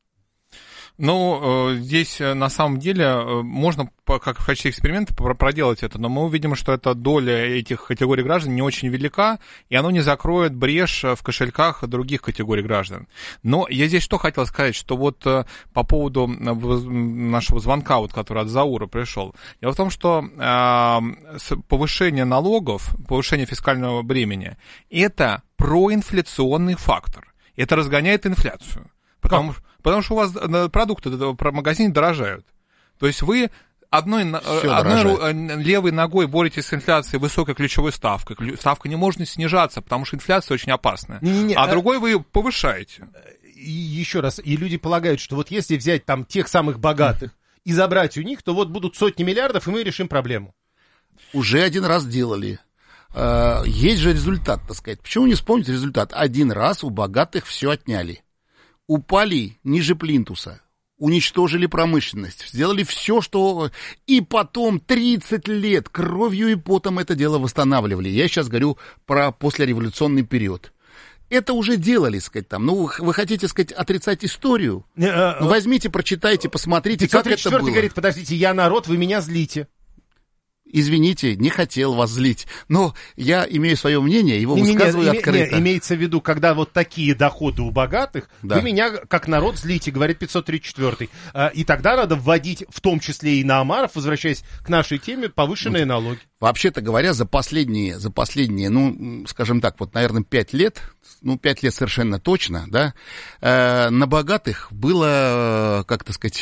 C: Ну, здесь на самом деле можно, как в качестве эксперимента, проделать это, но мы увидим, что эта доля этих категорий граждан не очень велика, и оно не закроет брешь в кошельках других категорий граждан. Но я здесь что хотел сказать, что вот по поводу нашего звонка, вот, который от Заура пришел. Дело в том, что повышение налогов, повышение фискального бремени – это проинфляционный фактор. Это разгоняет инфляцию. Потому что у вас продукты в магазине дорожают. То есть вы одной левой ногой боретесь с инфляцией высокой ключевой ставкой. Ставка не может снижаться, потому что инфляция очень опасная. Другой вы ее повышаете.
B: И еще раз, и люди полагают, что вот если взять там тех самых богатых и забрать у них, то вот будут сотни миллиардов, и мы решим проблему.
A: Уже один раз делали. Есть же результат, так сказать. Почему не вспомнить результат? Один раз у богатых все отняли. Упали ниже плинтуса, уничтожили промышленность, сделали все, что... И потом 30 лет кровью и потом это дело восстанавливали. Я сейчас говорю про послереволюционный период. Это уже делали, сказать, там. Ну, вы хотите, сказать, отрицать историю? Ну, возьмите, прочитайте, посмотрите, как это было.
B: Говорит, подождите, я народ, вы меня злите.
A: Извините, не хотел вас злить, но я имею свое мнение, его высказываю открыто.
B: Имеется в виду, когда вот такие доходы у богатых, да. Вы меня как народ злите, говорит 534-й. И тогда надо вводить, в том числе и на омаров, возвращаясь к нашей теме, повышенные налоги.
A: Вообще-то говоря, за последние, ну, скажем так, вот, наверное, 5 лет, ну, 5 лет совершенно точно, да, на богатых было, как так сказать,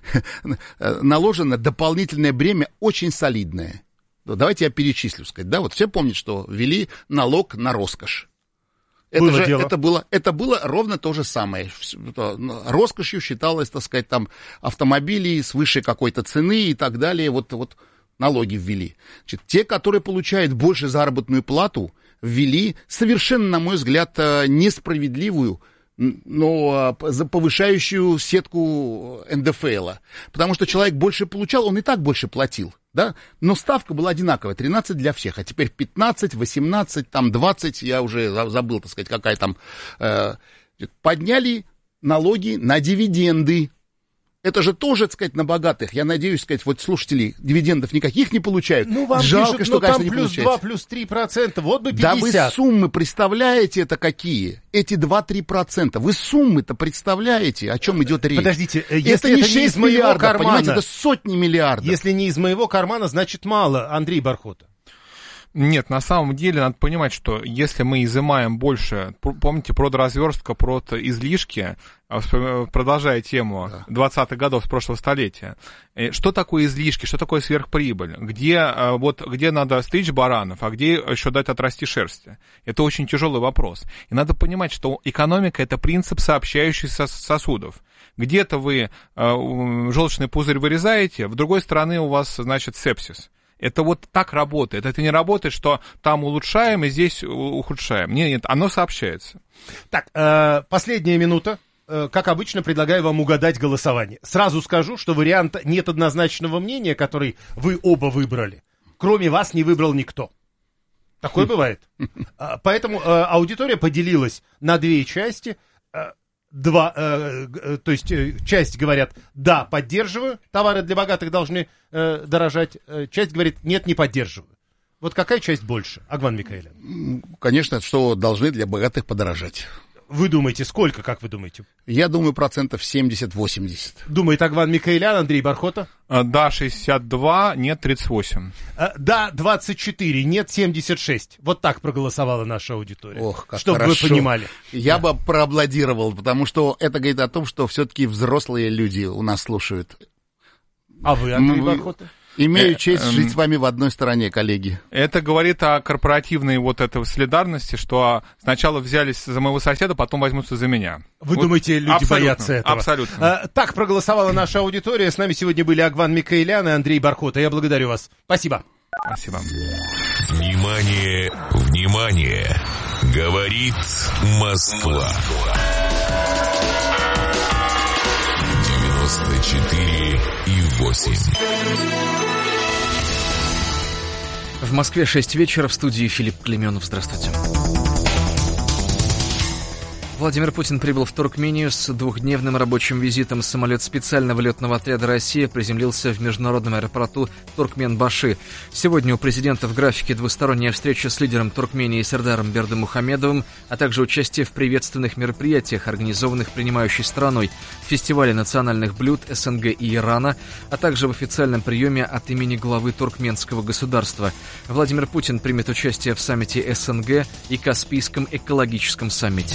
A: наложено дополнительное бремя очень солидное. Давайте я перечислю, сказать, да, вот все помнят, что ввели налог на роскошь. Это было ровно то же самое. Роскошью считалось, так сказать, там, автомобили с высшей какой-то цены и так далее, вот налоги ввели. Значит, те, которые получают больше заработную плату, ввели совершенно, на мой взгляд, несправедливую, но повышающую сетку НДФЛ. Потому что человек больше получал, он и так больше платил. Да? Но ставка была одинаковая, 13 для всех, а теперь 15, 18, там 20, я уже забыл, так сказать, какая там. Подняли налоги на дивиденды. Это же тоже, так сказать, на богатых. Я надеюсь, сказать, вот слушатели дивидендов никаких не получают.
B: Ну, вам
A: жалко,
B: пишут,
A: что, конечно,
B: там
A: не
B: плюс
A: получается.
B: 2, плюс 3%, вот бы 50.
A: Да вы суммы представляете это какие? Эти 2-3%. Вы суммы-то представляете, о чем идет речь?
B: Подождите, если
A: это не 6
B: из моего
A: миллиардов,
B: кармана,
A: понимаете, это сотни миллиардов.
B: Если не из моего кармана, значит мало, Андрей Бархота.
C: Нет, на самом деле надо понимать, что если мы изымаем больше, помните, продразверстка, излишки, продолжая тему 20-х годов прошлого столетия, что такое излишки, что такое сверхприбыль, где надо стричь баранов, а где еще дать отрасти шерсти? Это очень тяжелый вопрос. И надо понимать, что экономика — это принцип сообщающихся сосудов. Где-то вы желчный пузырь вырезаете, в другой стороне у вас, значит, сепсис. Это вот так работает. Это не работает, что там улучшаем и здесь ухудшаем. Нет, оно сообщается.
B: Так, последняя минута. как обычно, предлагаю вам угадать голосование. Сразу скажу, что варианта «нет однозначного мнения», который вы оба выбрали, кроме вас не выбрал никто. Такое бывает. Поэтому аудитория поделилась на две части. То есть часть говорят «да, поддерживаю, товары для богатых должны дорожать», часть говорит «нет, не поддерживаю». Вот какая часть больше, Агван Микаэлян?
A: Конечно, что должны для богатых подорожать.
B: Вы думаете, сколько, как вы думаете?
A: Я думаю, 70-80%.
B: Думает Агван Микаэлян, Андрей Бархота?
C: Да, 62, нет, 38.
B: Да, 24, нет, 76. Вот так проголосовала наша аудитория.
A: Ох, как
B: чтобы
A: хорошо.
B: Вы понимали.
A: Я бы проаплодировал, потому что это говорит о том, что все-таки взрослые люди у нас слушают.
B: А вы, Андрей Бархота?
A: Имею честь жить с вами в одной стране, коллеги.
C: Это говорит о корпоративной вот этой солидарности, что сначала взялись за моего соседа, потом возьмутся за меня.
B: Вы думаете, люди боятся этого?
C: Абсолютно.
B: Так проголосовала наша аудитория. С нами сегодня были Агван Микаэлян и Андрей Бархота. Я благодарю вас. Спасибо.
C: Спасибо.
D: Внимание, внимание! Говорит Москва. 94,8.
E: В Москве 6 вечера, в студии Филипп Клеменов. Здравствуйте. Владимир Путин прибыл в Туркмению с двухдневным рабочим визитом. Самолет специального летного отряда «Россия» приземлился в международном аэропорту Туркменбаши. Сегодня у президента в графике двусторонняя встреча с лидером Туркмении Сердаром Бердымухамедовым, а также участие в приветственных мероприятиях, организованных принимающей страной, фестивале национальных блюд СНГ и Ирана, а также в официальном приеме от имени главы туркменского государства. Владимир Путин примет участие в саммите СНГ и Каспийском экологическом саммите.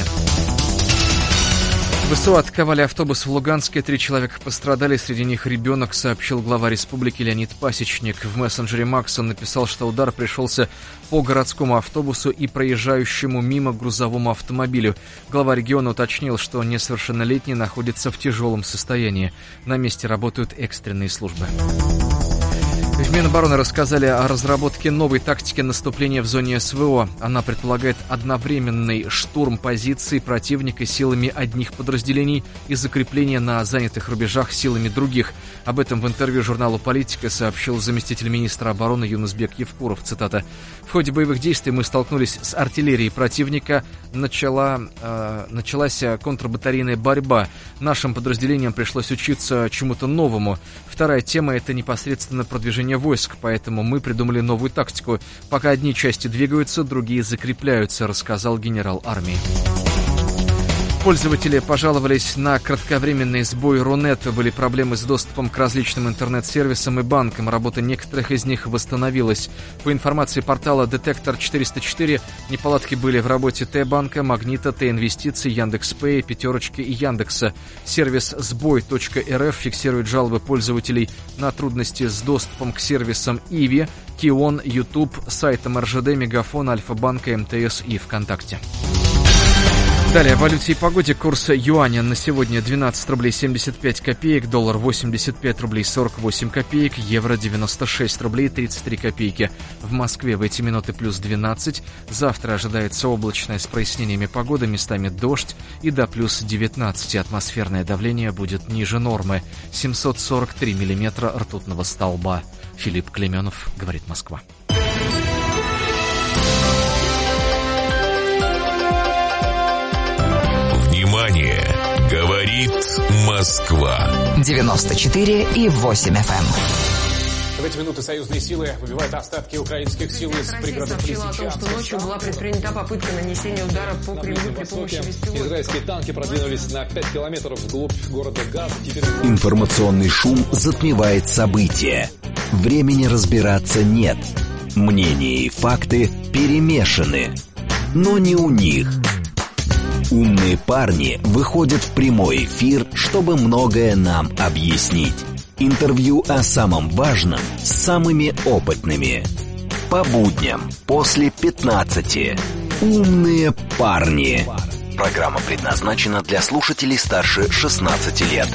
E: ВСУ атаковали автобус в Луганске. 3 человека пострадали, среди них ребенок, сообщил глава республики Леонид Пасечник. В мессенджере Макс он написал, что удар пришелся по городскому автобусу и проезжающему мимо грузовому автомобилю. Глава региона уточнил, что несовершеннолетний находится в тяжелом состоянии. На месте работают экстренные службы. В Минобороны рассказали о разработке новой тактики наступления в зоне СВО. Она предполагает одновременный штурм позиций противника силами одних подразделений и закрепление на занятых рубежах силами других. Об этом в интервью журналу «Политика» сообщил заместитель министра обороны Юнусбек Евкуров. Цитата. «В ходе боевых действий мы столкнулись с артиллерией противника. Началась контрбатарейная борьба. Нашим подразделениям пришлось учиться чему-то новому. Вторая тема – это непосредственно продвижение войск, поэтому мы придумали новую тактику. Пока одни части двигаются, другие закрепляются», рассказал генерал армии. Пользователи пожаловались на кратковременный сбой Рунета. Были проблемы с доступом к различным интернет-сервисам и банкам. Работа некоторых из них восстановилась. По информации портала «Детектор 404», неполадки были в работе Т-банка, Магнита, Т-инвестиций, Яндекс.Пэй, Пятерочки и Яндекса. Сервис сбой.рф фиксирует жалобы пользователей на трудности с доступом к сервисам Иви, Кион, YouTube, сайтам РЖД, Мегафон, Альфа-банка, МТС и ВКонтакте. Далее о валюте и погоде. Курс юаня на сегодня 12 рублей 75 копеек, доллар 85 рублей 48 копеек, евро 96 рублей 33 копейки. В Москве в эти минуты плюс 12. Завтра ожидается облачная с прояснениями погоды, местами дождь и до плюс 19. Атмосферное давление будет ниже нормы. 743 миллиметра ртутного столба. Филипп Клеменов, говорит Москва.
D: Внимание! Говорит Москва.
M: 94,8 FM.
N: В эти минуты союзные силы выбивают остатки украинских сил из пригородов
O: Лисичанска. Сообщила о том, что ночью была предпринята попытка нанесения удара по Кремлю при помощи беспилотников.
N: Израильские танки продвинулись на 5 километров вглубь города Газ.
J: Информационный шум затмевает события. Времени разбираться нет. Мнения и факты перемешаны. Но не у них. Умные парни выходят в прямой эфир, чтобы многое нам объяснить. Интервью о самом важном с самыми опытными. По будням после 15. Умные парни. Программа предназначена для слушателей старше 16 лет.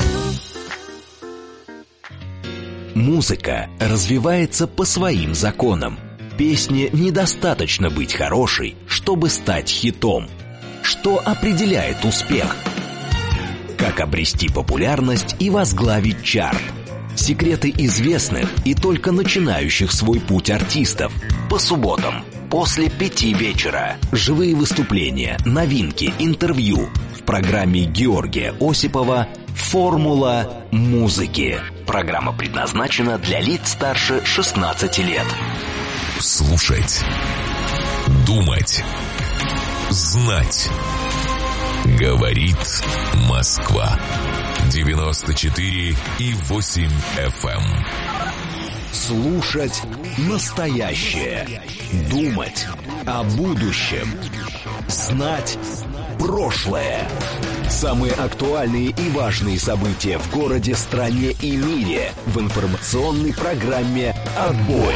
J: Музыка развивается по своим законам. Песне недостаточно быть хорошей, чтобы стать хитом. Что определяет успех? Как обрести популярность и возглавить чарт. Секреты известных и только начинающих свой путь артистов. По субботам после 5 вечера. Живые выступления, новинки, интервью. В программе Георгия Осипова «Формула музыки». Программа предназначена для лиц старше 16 лет.
D: Слушать. Думать. Знать. Говорит Москва. 94,8 FM.
J: Слушать настоящее. Думать о будущем. Знать прошлое. Самые актуальные и важные события в городе, стране и мире в информационной программе «Отбой».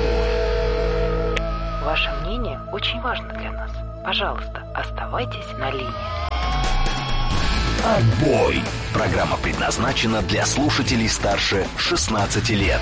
L: Ваше мнение очень важно для нас. Пожалуйста, оставайтесь на линии.
J: «Отбой». Программа предназначена для слушателей старше 16 лет.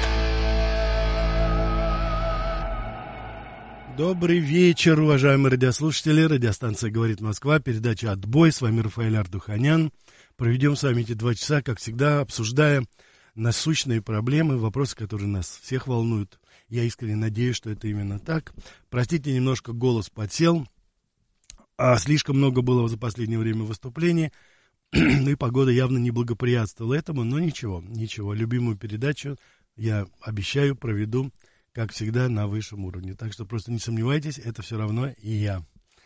P: Добрый вечер, уважаемые радиослушатели. Радиостанция «Говорит Москва», передача «Отбой». С вами Рафаэль Ардуханян. Проведем с вами эти 2 часа, как всегда, обсуждая насущные проблемы, вопросы, которые нас всех волнуют. Я искренне надеюсь, что это именно так. Простите, немножко голос подсел. Слишком много было за последнее время выступлений. И погода явно не благоприятствовала этому, но ничего. Любимую передачу я обещаю, проведу, как всегда, на высшем уровне. Так что просто не сомневайтесь, это все равно и я.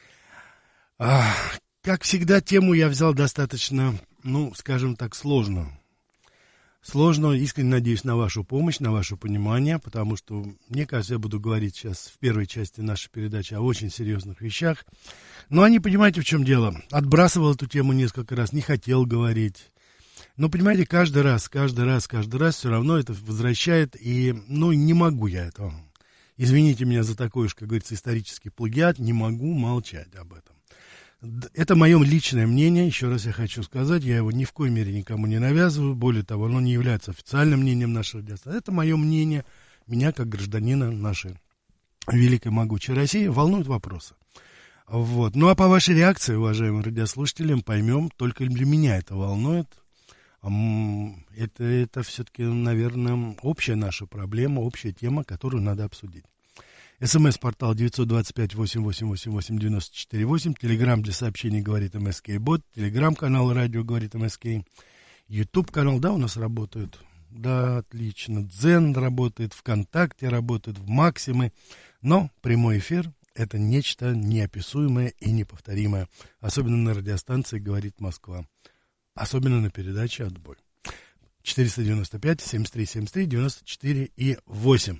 P: Как всегда, тему я взял достаточно, скажем так, сложную. Искренне надеюсь на вашу помощь, на ваше понимание, потому что, мне кажется, я буду говорить сейчас в первой части нашей передачи о очень серьезных вещах. Но они, понимаете, в чем дело? Отбрасывал эту тему несколько раз, не хотел говорить. Но, понимаете, каждый раз все равно это возвращает, и, не могу я этого. Извините меня за такой уж, как говорится, исторический плагиат, не могу молчать об этом. Это мое личное мнение, еще раз я хочу сказать, я его ни в коей мере никому не навязываю, более того, оно не является официальным мнением нашей радиостанции. Это мое мнение, меня как гражданина нашей великой могучей России волнуют вопросы. Вот. Ну а по вашей реакции, уважаемые радиослушатели, поймем, только для меня это волнует. Это все-таки, наверное, общая наша проблема, общая тема, которую надо обсудить. СМС-портал 925-8888-94-8. Телеграм для сообщений «Говорит МСК-бот». Телеграм-канал «Радио Говорит МСК». Ютуб-канал, да, у нас работает? Да, отлично. Дзен работает, ВКонтакте работает, в Максиме. Но прямой эфир — это нечто неописуемое и неповторимое. Особенно на радиостанции «Говорит Москва». Особенно на передаче «Отбой». 495-73-73-94-8.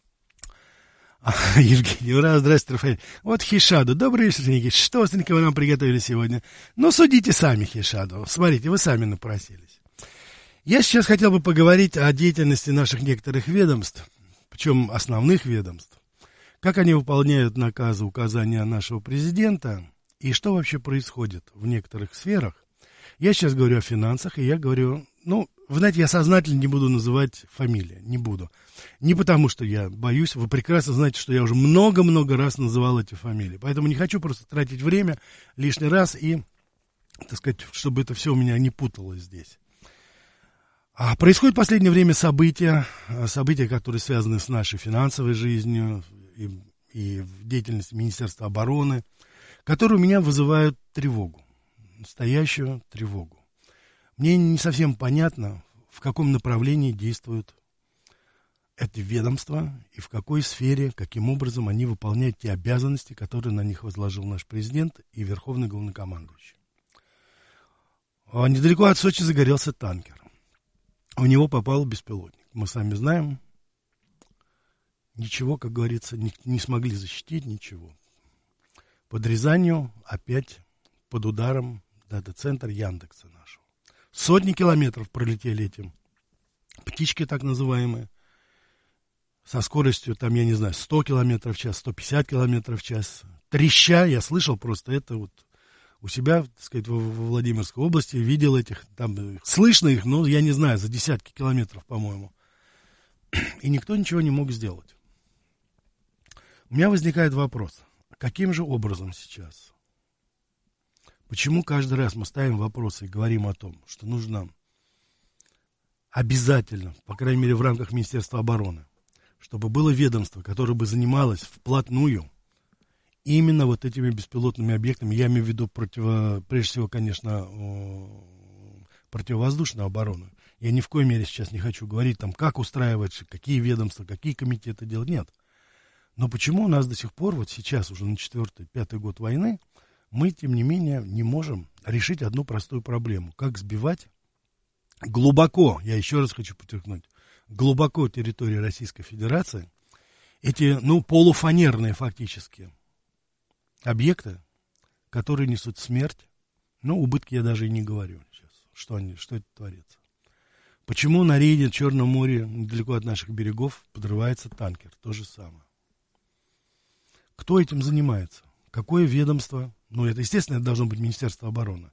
P: Евгений, ура, здравствуйте, Рафаэль. Вот Хишаду, добрый вечер, Никит. Что вы нам приготовили сегодня? Судите сами, Хишаду. Смотрите, вы сами напросились. Я сейчас хотел бы поговорить о деятельности наших некоторых ведомств, причем основных ведомств. Как они выполняют наказы, указания нашего президента, и что вообще происходит в некоторых сферах. Я сейчас говорю о финансах, и я говорю, вы знаете, я сознательно не буду называть фамилии, не буду. Не потому, что я боюсь, вы прекрасно знаете, что я уже много-много раз называл эти фамилии. Поэтому не хочу просто тратить время лишний раз и, так сказать, чтобы это все у меня не путалось здесь. Происходят в последнее время события, которые связаны с нашей финансовой жизнью и деятельностью Министерства обороны, которые у меня вызывают тревогу, настоящую тревогу. Мне не совсем понятно, в каком направлении действуют эти ведомства и в какой сфере, каким образом они выполняют те обязанности, которые на них возложил наш президент и верховный главнокомандующий. Недалеко от Сочи загорелся танкер. В него попал беспилотник. Мы сами знаем, ничего, как говорится, не смогли защитить, ничего. Под Рязанью опять под ударом дата-центр Яндекса нашего. Сотни километров пролетели этим. Птички так называемые. Со скоростью, 100 километров в час, 150 километров в час. Треща, я слышал просто это у себя, так сказать, в Владимирской области. Видел этих, слышно их, но я не знаю, за десятки километров, по-моему. И никто ничего не мог сделать. У меня возникает вопрос. Каким же образом сейчас Почему каждый раз мы ставим вопросы и говорим о том, что нужно обязательно, по крайней мере в рамках Министерства обороны, чтобы было ведомство, которое бы занималось вплотную именно вот этими беспилотными объектами, я имею в виду прежде всего, конечно, противовоздушную оборону. Я ни в коей мере сейчас не хочу говорить, там, как устраивать, какие ведомства, какие комитеты делать, нет. Но почему у нас до сих пор, вот сейчас уже на 4-5 год войны, мы, тем не менее, не можем решить одну простую проблему. Как сбивать глубоко, я еще раз хочу подчеркнуть, глубоко территории Российской Федерации эти, полуфанерные фактически объекты, которые несут смерть, убытки я даже и не говорю сейчас, что это творится. Почему на рейде в Черном море, недалеко от наших берегов, подрывается танкер? То же самое. Кто этим занимается? Какое ведомство? Это, естественно, это должно быть Министерство обороны.